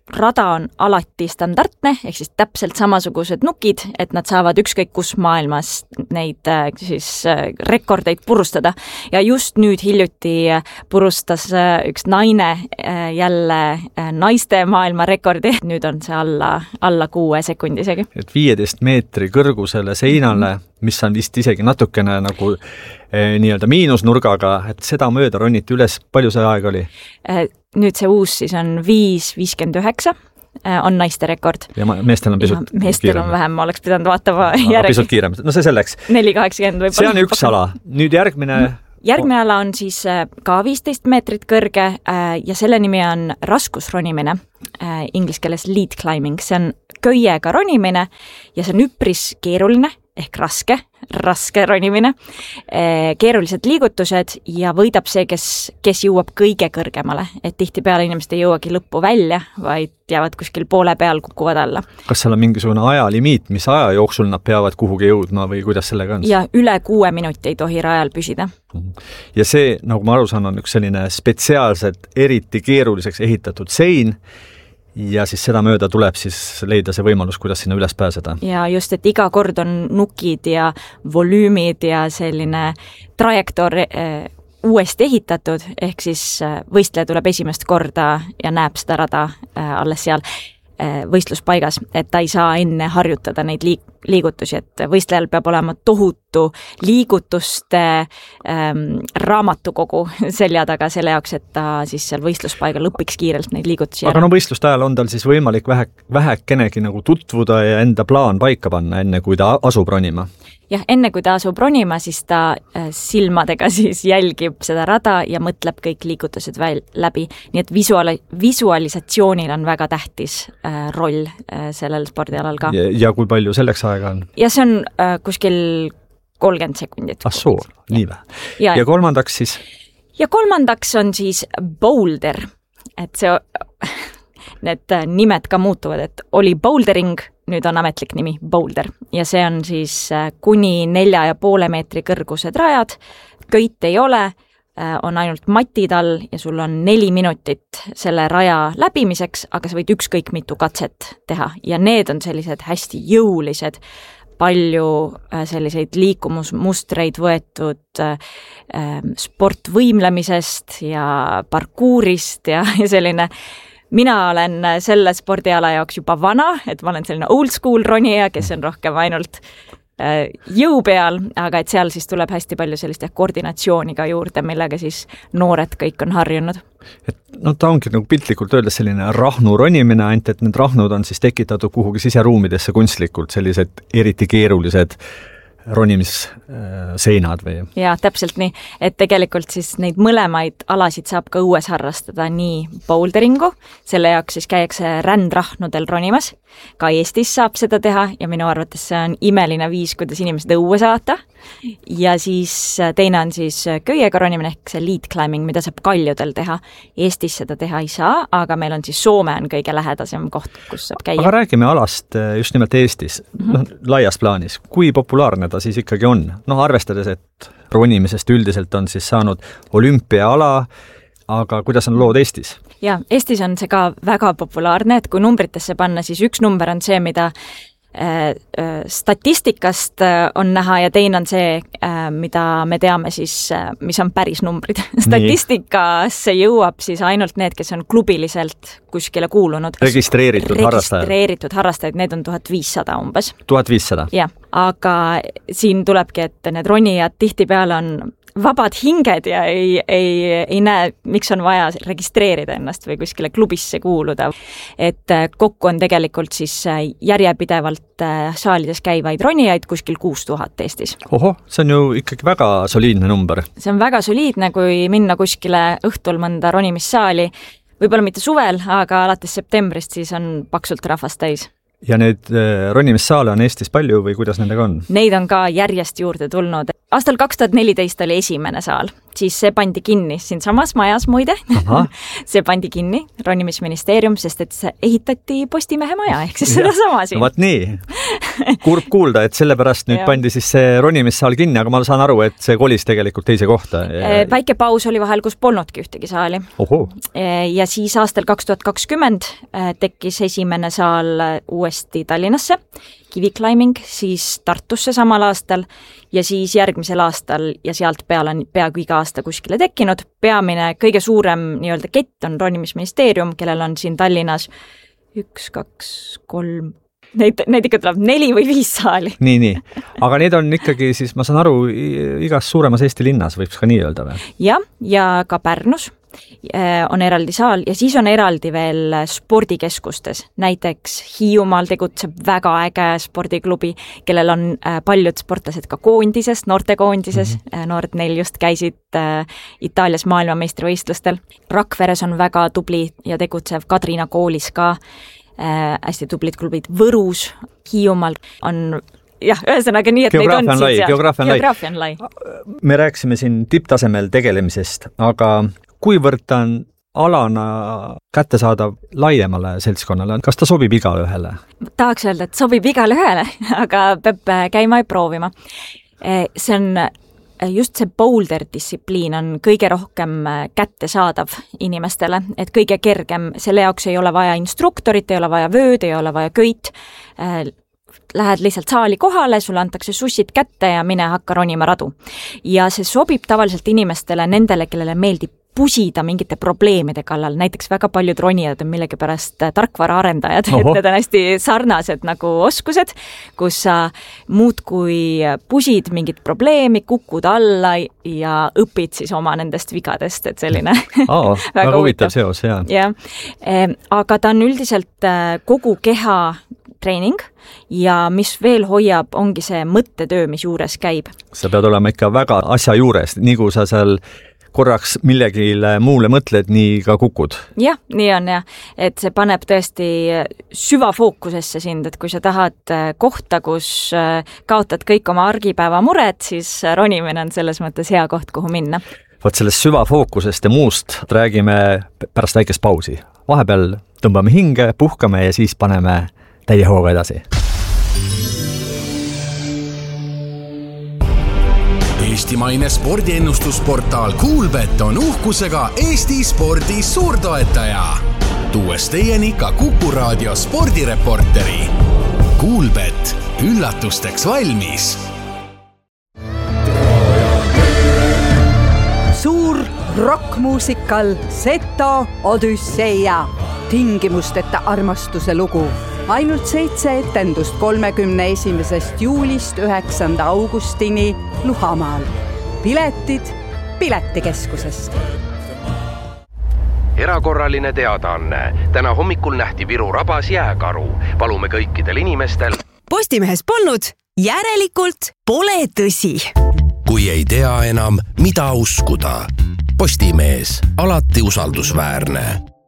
rada on alati standardne, ehk siis täpselt samasugused nukid, et nad saavad ükskõik kus maailmas neid siis rekordeid purustada. Ja just nüüd hiljuti purustas üks naine jälle naiste maailma rekordi, nüüd on see alla 6 sekundi isegi. Et 15 meetri kõrgusele seinale, mis on vist isegi natukene nagu nii-öelda miinusnurgaga, et seda mööda roniti üles, palju see aeg oli? Nüüd see uus siis on 5.59 on naiste rekord. Ja meestel on pisut kiirem. Meestel on vähem, ma oleks pidanud vaatama järgi. Pisut kiirem, no see selleks. 4.80 võib-olla. See on üks ala. Nüüd Järgmine ala on siis ka 15 meetrit kõrge ja selle nimi on raskusronimine, inglise keeles lead climbing. See on köiega ronimine ja see on üpris keeruline ehk raske ronimine, keerulised liigutused ja võidab see, kes jõuab kõige kõrgemale. Et tihtipeale inimesed ei jõuagi lõppu välja, vaid jäävad kuskil poole peal, kukuvad alla. Kas seal on mingisugune ajalimiit, mis aja jooksul nad peavad kuhugi jõudma või kuidas sellega on? Ja üle 6 minuti ei tohi rajal püsida. Ja see, nagu ma aru saan, on üks selline spetsiaalselt eriti keeruliseks ehitatud sein, ja siis seda mööda tuleb siis leida see võimalus, kuidas sinna üles pääseda. Ja just, et iga kord on nukid ja volüümid ja selline trajektoor uuesti ehitatud, ehk siis võistleja tuleb esimest korda ja näeb seda rada alles seal võistluspaigas, et ta ei saa enne harjutada neid liigutusi, et võistlejal peab olema tohutu liigutuste raamatukogu selja taga selle jaoks, et ta siis seal võistluspaigal õpiks kiirelt neid liigutusi. Aga no võistluste ajal on tal siis võimalik vähekenegi nagu tutvuda ja enda plaan paika panna, enne kui ta asub ronima? Jah, enne kui ta asub ronima, siis ta silmadega siis jälgib seda rada ja mõtleb kõik liigutused läbi. Nii et visualisatsioonil on väga tähtis roll sellel spordialal ka. Ja kui palju selleks aega on? Ja see on kuskil 30 sekundit. Suur, nii vähe. Ja kolmandaks siis? Ja kolmandaks on siis boulder. Et see, need nimed ka muutuvad, et oli bouldering, nüüd on ametlik nimi boulder ja see on siis kuni 4,5 meetri kõrgused rajad, köit ei ole, on ainult matid all ja sul on 4 minutit selle raja läbimiseks, aga sa võid ükskõik mitu katset teha ja need on sellised hästi jõulised, palju selliseid liikumusmustreid võetud sportvõimlemisest ja parkuurist ja selline. Mina olen selle spordiala jaoks juba vana, et ma olen selline old school ronija, kes on rohkem ainult jõu peal, aga et seal siis tuleb hästi palju sellist koordinatsiooni ka juurde, millega siis noored kõik on harjunud. Et no ta ongi nagu piltlikult öeldes selline rahnu ronimine, ainult et need rahnud on siis tekitatud kuhugi siseruumidesse kunstlikult, sellised eriti keerulised ronimisseinad või? Ja täpselt nii, et tegelikult siis neid mõlemaid alasid saab ka õues harrastada nii boulderingu, selle jaoks siis käiakse rändrahnudel ronimas, ka Eestis saab seda teha ja minu arvates see on imeline viis, kuidas inimesed õue saata ja siis teine on siis köiega ronimine ehk see lead climbing, mida saab kaljudel teha. Eestis seda teha ei saa, aga meil on siis Soome on kõige lähedasem koht, kus saab käia. Aga räägime alast just nimelt Eestis, laias plaanis, kui populaarne ta siis ikkagi on? No arvestades, et ronimisest üldiselt on siis saanud olümpiaala, aga kuidas on lood Eestis? Ja, Eestis on see ka väga populaarne, et kui numbritesse panna, siis üks number on see, mida statistikast on näha ja teine on see, mida me teame siis, mis on päris numbrid. Statistikasse jõuab siis ainult need, kes on klubiliselt kuskile kuulunud. Registreeritud harrastajad, need on 1500 umbes. 1500? Jah, aga siin tulebki, et need ronijad tihtipeale on vabad hinged ja ei näe, miks on vaja registreerida ennast või kuskile klubisse kuuluda. Et kokku on tegelikult siis järjepidevalt saalides käivaid ronijaid kuskil 6000 Eestis. Oho, see on ju ikkagi väga soliidne number. See on väga soliidne, kui minna kuskile õhtul mõnda ronimissaali, võib-olla mitte suvel, aga alates septembrist siis on paksult rahvast täis. Ja need ronimissaale on Eestis palju või kuidas nendega on? Neid on ka järjest juurde tulnud. Aastal 2014 oli esimene saal siis see pandi kinni siin samas majas muide. See pandi kinni, ronimisministeerium, sest et see ehitati Postimehe maja, ehk siis seda sama siin. No, vaat nii. Kurb kuulda, et sellepärast nüüd pandi siis see ronimissaal kinni, aga ma saan aru, et see kolis tegelikult teise kohta. Väike paus oli vahel, kus polnudki ühtegi saali. Oho. Ja siis aastal 2020 tekkis esimene saal uuesti Tallinnasse, Kivi Climbing, siis Tartusse samal aastal ja siis järgmisel aastal ja sealt peale on peaaegu iga aasta kuskile tekkinud. Peamine, kõige suurem nii-öelda kett on ronimisministeerium, kellel on siin Tallinnas 1, 2, 3, neid ikka tuleb 4 või 5 saali. Nii. Aga need on ikkagi siis, ma saan aru, igas suuremas Eesti linnas võiks ka nii öelda või? Ja ka Pärnus on eraldi saal ja siis on eraldi veel spordikeskustes. Näiteks Hiiumaal tegutseb väga äge spordiklubi, kellel on paljud sportlased ka koondises, noortekoondises. Noored neil just käisid Itaalias maailmameistrivõistlustel. Rakveres on väga tubli ja tegutsev Kadrina koolis ka. Hästi tublid klubid. Võrus, Hiiumaal on ühesõnaga nii, et geograafia neid on siis geograafia on lai. Me rääksime siin tipptasemel tegelemisest, aga kuivõrd on alana kättesaadav laiemale seltskonnale, kas ta sobib igale ühele? Tahaks öelda, et sobib igale ühele, aga peab käima ja proovima. See on just see boulder distsipliin on kõige rohkem kättesaadav inimestele, et kõige kergem, selle jaoks ei ole vaja instruktorit, ei ole vaja vööd, ei ole vaja köit, lähed lihtsalt saali kohale, sulle antakse sussid kätte ja mine hakka ronima radu. Ja see sobib tavaliselt inimestele, nendele, kellele meeldib pusida mingite probleemide kallal, näiteks väga paljud ronijad on millegipärast tarkvaraarendajad, et need on hästi sarnased nagu oskused, kus sa muudkui pusid mingit probleemi, kukud alla ja õpid siis oma nendest vigadest, et selline väga huvitav seos, jah. Aga ta on üldiselt kogu keha treening ja mis veel hoiab, ongi see mõttetöö, mis juures käib. Sa pead olema ikka väga asja juures, nii kui sa seal korraks millegile muule mõtled, nii ka kukud. Jah, nii on et see paneb tõesti süvafookusesse sind, et kui sa tahad kohta, kus kaotad kõik oma argipäeva mured, siis ronimine on selles mõttes hea koht, kuhu minna. Võt sellest süvafookusest ja muust räägime pärast väikest pausi. Vahepeal tõmbame hinge, puhkame ja siis paneme täie hooga edasi. Eestimaine spordiennustusportaal Kuulbet on uhkusega Eesti spordi suurtoetaja. Tuues teieni ka Kuku Raadio spordireporteri. Kuulbet, üllatusteks valmis. Suur rockmuusikal Seto Odüsseia. Tingimusteta armastuse lugu. Ainult 7 etendust 31. juulist 9. augustini Luhamaal. Piletid Piletikeskusest. Erakorraline teadaanne. Täna hommikul nähti Viru rabas jääkaru. Palume kõikidel inimestel. Postimehes polnud, järelikult pole tõsi. Kui ei tea enam, mida uskuda. Postimees, alati usaldusväärne.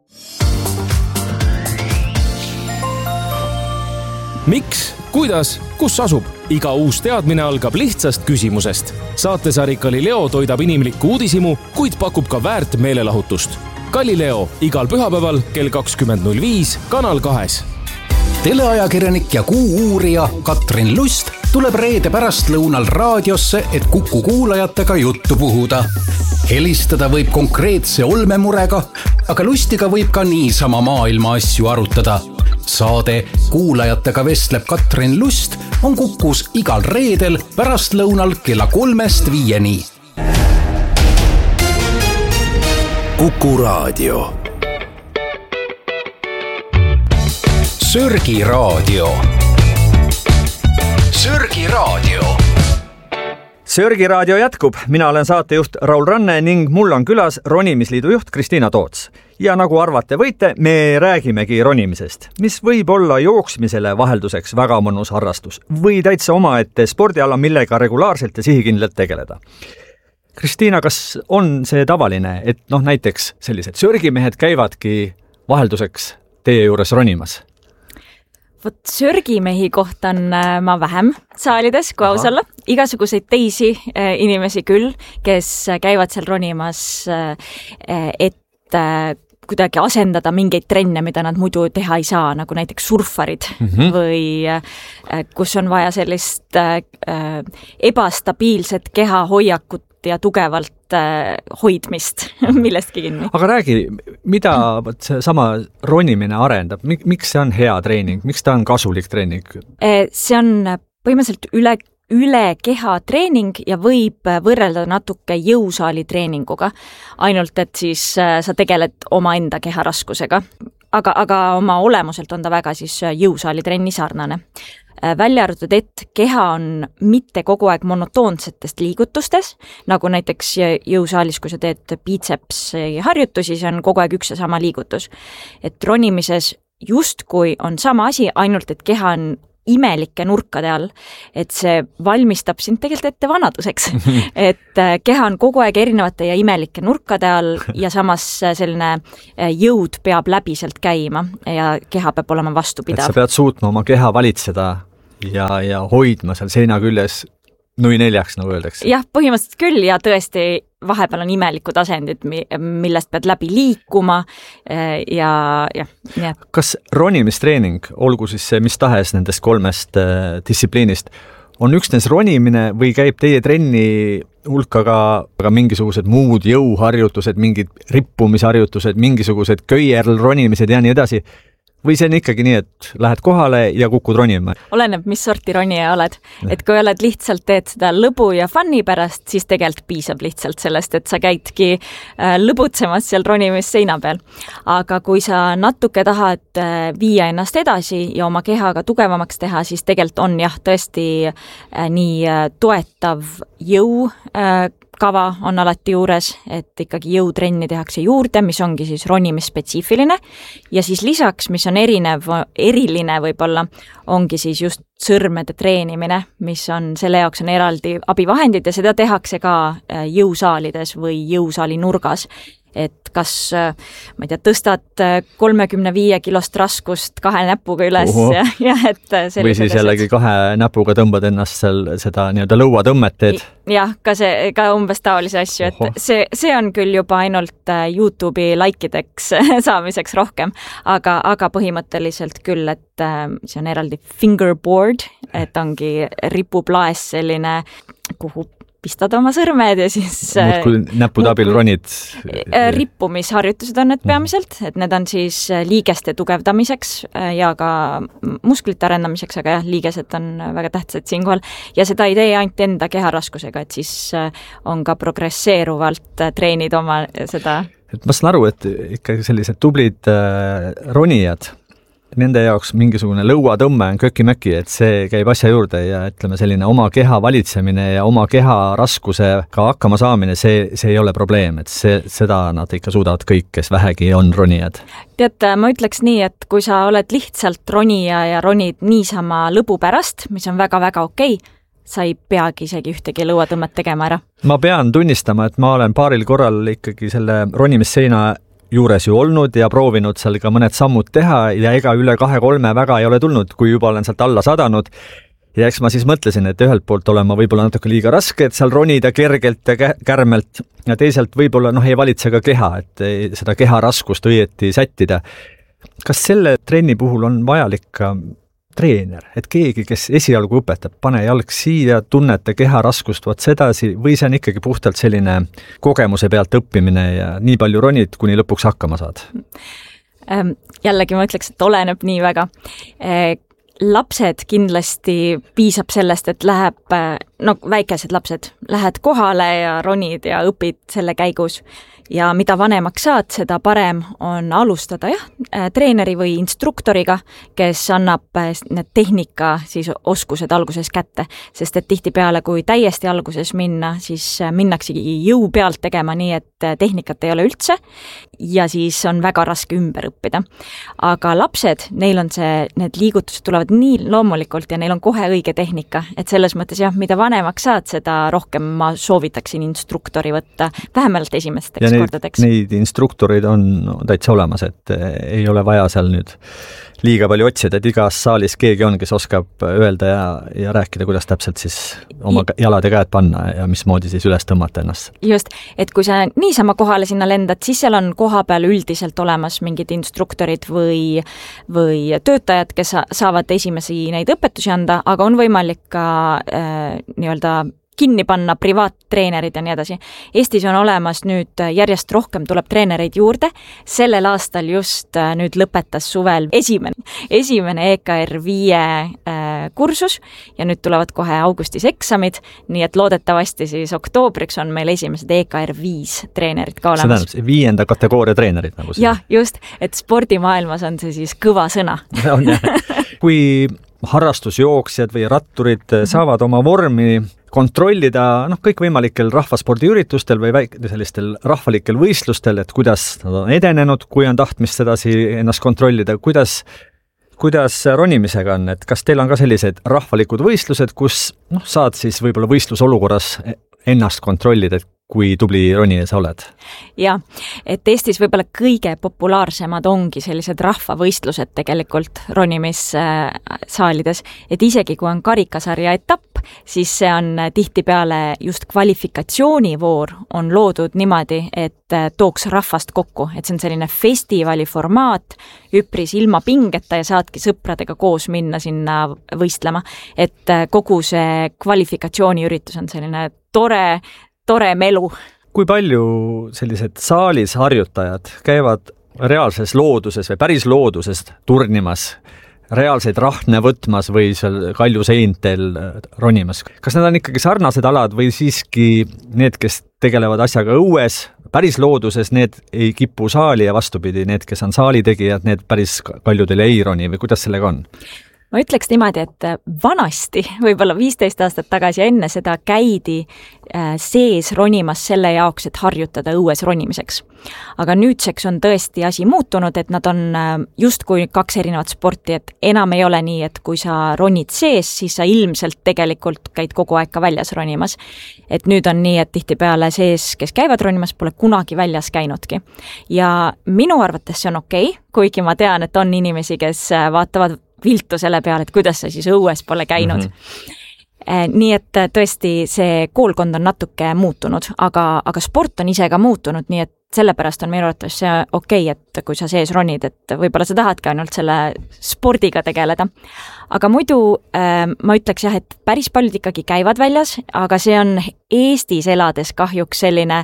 Miks, kuidas, kus asub? Iga uus teadmine algab lihtsast küsimusest. Saatesari Galileo toidab inimlikku uudisimu, kuid pakub ka väärt meelelahutust. Galileo igal pühapäeval kell 20.05 Kanal 2. Teleajakirjanik ja kuu-uurija Katrin Lust tuleb reede pärast lõunal raadiosse, et Kuku kuulajatega juttu puhuda. Helistada võib konkreetse olmemurega, aga Lustiga võib ka niisama maailma asju arutada. Saade Kuulajatega vestleb Katrin Lust on Kukus igal reedel pärast lõunal kella 3-5. Kuku Raadio. Sörgi Raadio. Sörgi Raadio. Sörgi Raadio jätkub. Mina olen saatejuht Raul Ranne ning mul on külas Ronimisliidu juht Kristiina Toots. Ja nagu arvate võite, me räägimegi ronimisest, mis võib olla jooksmisele vahelduseks väga mõnus harrastus või täitsa omaette spordiala, millega regulaarselt ja sihikindlalt tegeleda. Kristiina, kas on see tavaline, et näiteks sellised sörgimehed käivadki vahelduseks teie juures ronimas? Vot sörgimehi kohtan ma vähem saalides, kui aus olla. Igasuguseid teisi inimesi küll, kes käivad seal ronimas, et kuidagi asendada mingeid trenne, mida nad muidu teha ei saa, nagu näiteks surfarid või kus on vaja sellist ebastabiilset kehahoiakut ja tugevalt hoidmist millestki kinni. Aga räägi, mida see sama ronimine arendab? Miks see on hea treening? Miks ta on kasulik treening? See on põhimõtteliselt üle keha treening ja võib võrrelda natuke jõusaali treeninguga. Ainult, et siis sa tegeled oma enda keharaskusega. Aga oma olemuselt on ta väga siis jõusaali trenni sarnane. Välja arvatud, et keha on mitte kogu aeg monotoonsetest liigutustes, nagu näiteks jõusaalis, kui sa teed biitsepsi harjutusi, see on kogu aeg üks ja sama liigutus. Et ronimises justkui on sama asi, ainult et keha on imelike nurkade all, et see valmistab sind tegelikult ette vanaduseks. Et keha on kogu aeg erinevate ja imelike nurkade all ja samas selline jõud peab läbi sealt käima ja keha peab olema vastupidav. Et sa pead suutma oma keha valitseda ja hoidma seal seina küljes nui neljaks, nagu öeldakse. Jah, põhimõtteliselt küll ja tõesti vahepeal on imelikud asendid, millest pead läbi liikuma ja. Kas ronimistreening, olgu siis see mis tahes nendest 3 distsipliinist, on üksnes ronimine või käib teie trenni hulka ka mingisugused muud jõuharjutused, mingid rippumisharjutused, mingisugused köierl ronimised ja nii edasi? Või see on ikkagi nii, et lähed kohale ja kukud ronima? Oleneb, mis sorti ronija oled. Et kui oled lihtsalt teed seda lõbu ja funni pärast, siis tegelikult piisab lihtsalt sellest, et sa käidki lõbutsemas seal ronimis seina peal. Aga kui sa natuke tahad viia ennast edasi ja oma kehaga tugevamaks teha, siis tegelikult on jah, tõesti nii toetav jõu kava on alati juures, et ikkagi jõutrenni tehakse juurde, mis ongi siis ronimisspetsiifiline ja siis lisaks, mis on eriline võib-olla, ongi siis just sõrmede treenimine, mis on selle jaoks on eraldi abivahendid ja seda tehakse ka jõusaalides või jõusaali nurgas. Et kas, ma ei tea, tõstad 35 kilost raskust 2 näpuga üles ja et või siis jällegi 2 näpuga tõmbad ennast seal seda nii-öelda lõuatõmmet teed. Jah, ka umbes taolisi asju, et see on küll juba ainult YouTube'i laikideks saamiseks rohkem, aga põhimõtteliselt küll, et see on eraldi fingerboard, et ongi ripuplaes selline, kuhu pistad oma sõrmed ja siis kui näpud abil ronid. Rippumisharjutused on need peamiselt, et need on siis liigeste tugevdamiseks ja ka musklite arendamiseks, aga jah, liigesed on väga tähtsad siinkohal ja seda ei tee ainult enda keharaskusega, et siis on ka progresseeruvalt treenid oma seda. Et ma saan aru, et ikkagi sellised tublid ronijad, nende jaoks mingisugune lõuatõmme on köki-möki, et see käib asja juurde ja ütleme selline oma keha valitsemine ja oma keha raskusega hakkama saamine, see ei ole probleem, et seda nad ikka suudavad kõik, kes vähegi on ronijad. Tead, ma ütleks nii, et kui sa oled lihtsalt ronija ja ronid niisama lõbu pärast, mis on väga-väga okei, sa ei peagi isegi ühtegi lõuatõmmet tegema ära. Ma pean tunnistama, et ma olen paaril korral ikkagi selle ronimisseina juures ju olnud ja proovinud seal ka mõned sammud teha ja ega üle 2-3 väga ei ole tulnud, kui juba olen sealt alla sadanud. Ja eks ma siis mõtlesin, et ühelt poolt olen ma võib-olla natuke liiga raske, et seal ronida kergelt ja kärmelt ja teiselt võib-olla ei valitse ka keha, et seda keha raskust õieti sättida. Kas selle trenni puhul on vajalik ka treener, et keegi, kes esialgu õpetab, pane jalg siia, tunnete keha raskust vaat sedasi või see on ikkagi puhtalt selline kogemuse pealt õppimine ja nii palju ronid, kuni lõpuks hakkama saad? Jällegi ma ütleks, et oleneb nii väga. Lapsed kindlasti piisab sellest, et väikesed lapsed, lähed kohale ja ronid ja õpid selle käigus. Ja mida vanemaks saad, seda parem on alustada treeneri või instruktoriga, kes annab need tehnika siis oskused alguses kätte, sest et tihtipeale, kui täiesti alguses minna, siis minnaksegi jõu pealt tegema nii, et tehnikat ei ole üldse ja siis on väga raske ümber õppida. Aga lapsed, neil on need liigutused tulevad nii loomulikult ja neil on kohe õige tehnika, et selles mõttes mida vanemaks saad, seda rohkem ma soovitaksin instruktori võtta, vähemalt esimesteks kordadeks. Neid instruktoreid on täitsa olemas, et ei ole vaja seal nüüd liiga palju otsida, et igas saalis keegi on, kes oskab öelda ja rääkida, kuidas täpselt siis oma jalad ja käed panna ja mismoodi siis üles tõmmata ennast. Just, et kui sa niisama kohale sinna lendad, siis seal on koha peal üldiselt olemas mingid instruktorid või töötajad, kes saavad esimesi neid õpetusi anda, aga on võimalik ka nii-öelda kinni panna privaattreenerid ja nii edasi. Eestis on olemas nüüd järjest rohkem tuleb treenereid juurde. Sellel aastal just nüüd lõpetas suvel esimene EKR 5 kursus ja nüüd tulevad kohe augustis eksamid, nii et loodetavasti siis oktoobriks on meil esimesed EKR 5 treenerid ka olemas. See tähendab 5. kategooria treenerid nagu see. Jah, just, et spordimaailmas on see siis kõva sõna. On jah. Kui harrastusjooksjad või ratturid saavad oma vormi kontrollida kõikvõimalikel rahvaspordiüritustel või sellistel rahvalikel võistlustel, et kuidas nad on edenenud, kui on tahtmist sedasi ennast kontrollida, kuidas ronimisega on, et kas teil on ka sellised rahvalikud võistlused, kus saad siis võib-olla võistlusolukorras ennast kontrollida, et kui tubli ronija sa oled? Ja, et Eestis võib-olla kõige populaarsemad ongi sellised rahvavõistlused tegelikult ronimissaalides, et isegi kui on karikasarja etapp, siis see on tihtipeale just kvalifikatsioonivoor on loodud niimoodi, et tooks rahvast kokku, et see on selline festivali formaat, üpris ilma pingeta ja saadki sõpradega koos minna sinna võistlema, et kogu see kvalifikatsiooniüritus on selline tore melu. Kui palju sellised saalis harjutajad käivad reaalses looduses või päris looduses turnimas, reaalseid rahne võtmas või seal kaljuseintel ronimas? Kas need on ikkagi sarnased alad või siiski need, kes tegelevad asjaga õues, päris looduses, need ei kipu saali ja vastupidi, need, kes on saalitegijad, need päris kaljudel ei roni või kuidas sellega on? Ma ütleks niimoodi, et vanasti, võib-olla 15 aastat tagasi enne seda käidi sees ronimas selle jaoks, et harjutada õues ronimiseks. Aga nüüdseks on tõesti asi muutunud, et nad on justkui 2 erinevat sporti, et enam ei ole nii, et kui sa ronid sees, siis sa ilmselt tegelikult käid kogu aeg ka väljas ronimas. Et nüüd on nii, et tihtipeale sees, kes käivad ronimas, pole kunagi väljas käinudki. Ja minu arvates see on okei, kuigi ma tean, et on inimesi, kes vaatavad viltu selle peale, et kuidas sa siis õues pole käinud. Nii et tõesti see koolkond on natuke muutunud, aga sport on ise ka muutunud, nii et sellepärast on minu arvates see okei, et kui sa sees ronid, et võib-olla sa tahadki ainult selle spordiga tegeleda. Aga muidu ma ütleks jah, et päris paljud ikkagi käivad väljas, aga see on Eestis elades kahjuks selline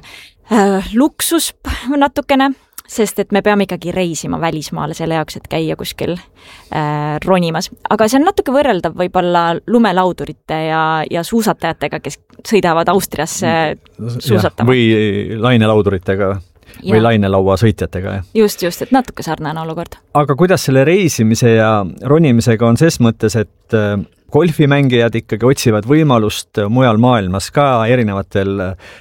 luksus natukene, sest et me peame ikkagi reisima välismaale selle jaoks, et käia kuskil ronimas. Aga see on natuke võrreldav võib-olla lumelaudurite ja suusatajatega, kes sõidavad Austriasse suusatama. Või lainelauduritega või lainelaua sõitjatega. Just, et natuke sarnane olukord. Aga kuidas selle reisimise ja ronimisega on ses mõttes, et golfimängijad ikkagi otsivad võimalust mujal maailmas ka erinevatel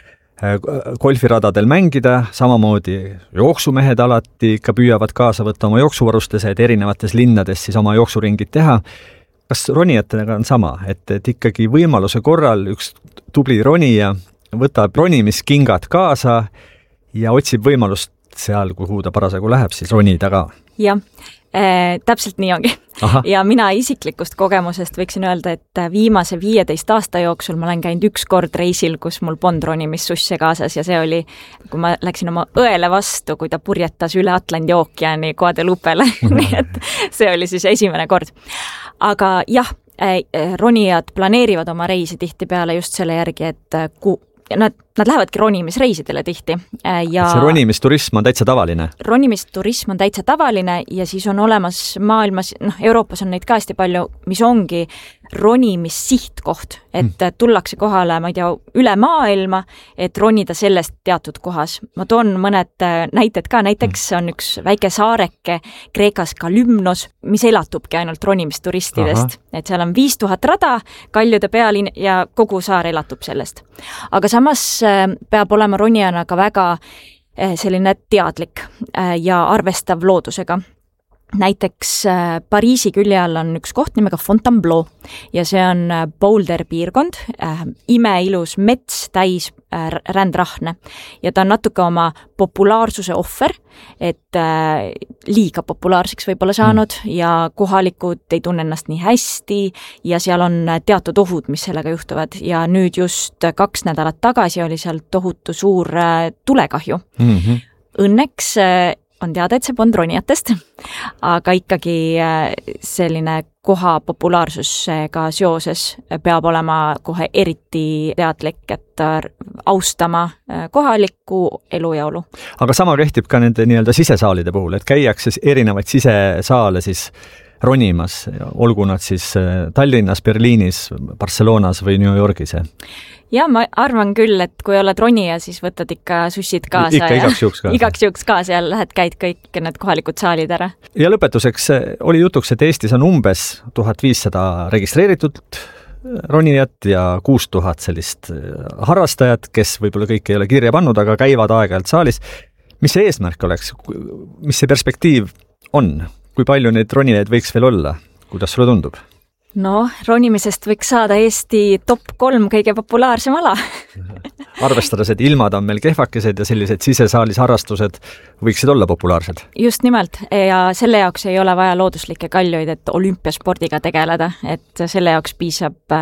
golfiradadel mängida, samamoodi jooksumehed alati ikka püüavad kaasa võtta oma jooksuvarustuse, et erinevates linnades siis oma jooksuringid teha. Kas ronijatega on sama, et ikkagi võimaluse korral üks tubli ronija võtab ronimiskingad kaasa ja otsib võimalust seal, kuhu ta parasjagu läheb, siis ronida ka? Jah, täpselt nii ongi. Aha. Ja mina isiklikust kogemusest võiksin öelda, et viimase 15 aasta jooksul ma olen käinud 1 kord reisil, kus mul polnud ronimissusse kaasas ja see oli, kui ma läksin oma õele vastu, kui ta purjetas üle Atlandi ookeani Guadeloupele, nii et see oli siis esimene kord. Aga jah, ronijad planeerivad oma reisi tihtipeale just selle järgi, et nad lähevadki ronimisreisidele tihti. Ja see ronimisturism on täitsa tavaline? Ronimisturism on täitsa tavaline ja siis on olemas maailmas, Euroopas on neid ka hästi palju, mis ongi ronimissihtkoht, et tullakse kohale, ma ei tea, üle maailma, et ronida sellest teatud kohas. Ma toon mõned näited ka, näiteks on üks väike saareke Kreekas Kalymnos, mis elatubki ainult ronimisturistidest. Et seal on 5000 rada kaljude peal ja kogu saar elatub sellest. Aga samas peab olema ronijana ka väga selline teadlik ja arvestav loodusega. näiteks Pariisi külje all on üks koht nimega Fontainebleau ja see on Boulder piirkond, imeilus mets täis rändrahne ja ta on natuke oma populaarsuse ohver, et liiga populaarseks võib-olla saanud ja kohalikud ei tunne ennast nii hästi ja seal on teatud ohud, mis sellega juhtuvad ja nüüd just 2 nädalat tagasi oli seal tohutu suur tulekahju. Õnneks on teada, et see polnud ronijatest, aga ikkagi selline koha populaarsusega seoses peab olema kohe eriti teadlik, et austama kohalikku elujaulu. Aga sama kehtib ka nende nii-öelda sisesaalide puhul, et käiakse erinevaid sisesaale siis ronimas, olgu nad siis Tallinnas, Berliinis, Barcelonas või New Yorgis. Ja ma arvan küll, et kui oled ronija, siis võtad ikka sussid kaasa. Igaks juhuks kaasa ja käid kõik need kohalikud saalid ära. Ja lõpetuseks oli jutuks, et Eestis on umbes 1500 registreeritud ronijat ja 6000 sellist harrastajat, kes võib-olla kõik ei ole kirja pannud, aga käivad aeg-ajalt saalis. Mis see eesmärk oleks? Mis see perspektiiv on? Kui palju neid ronijaid võiks veel olla? Kuidas sulle tundub? No, ronimisest võiks saada Eesti top 3 kõige populaarsem ala. Arvestades, et ilmad on meil kehvakesed ja sellised sisesaalis harrastused võiksid olla populaarsed. Just nimelt ja selle jaoks ei ole vaja looduslikke kaljuid, et olümpiaspordiga tegeleda, et selle jaoks piisab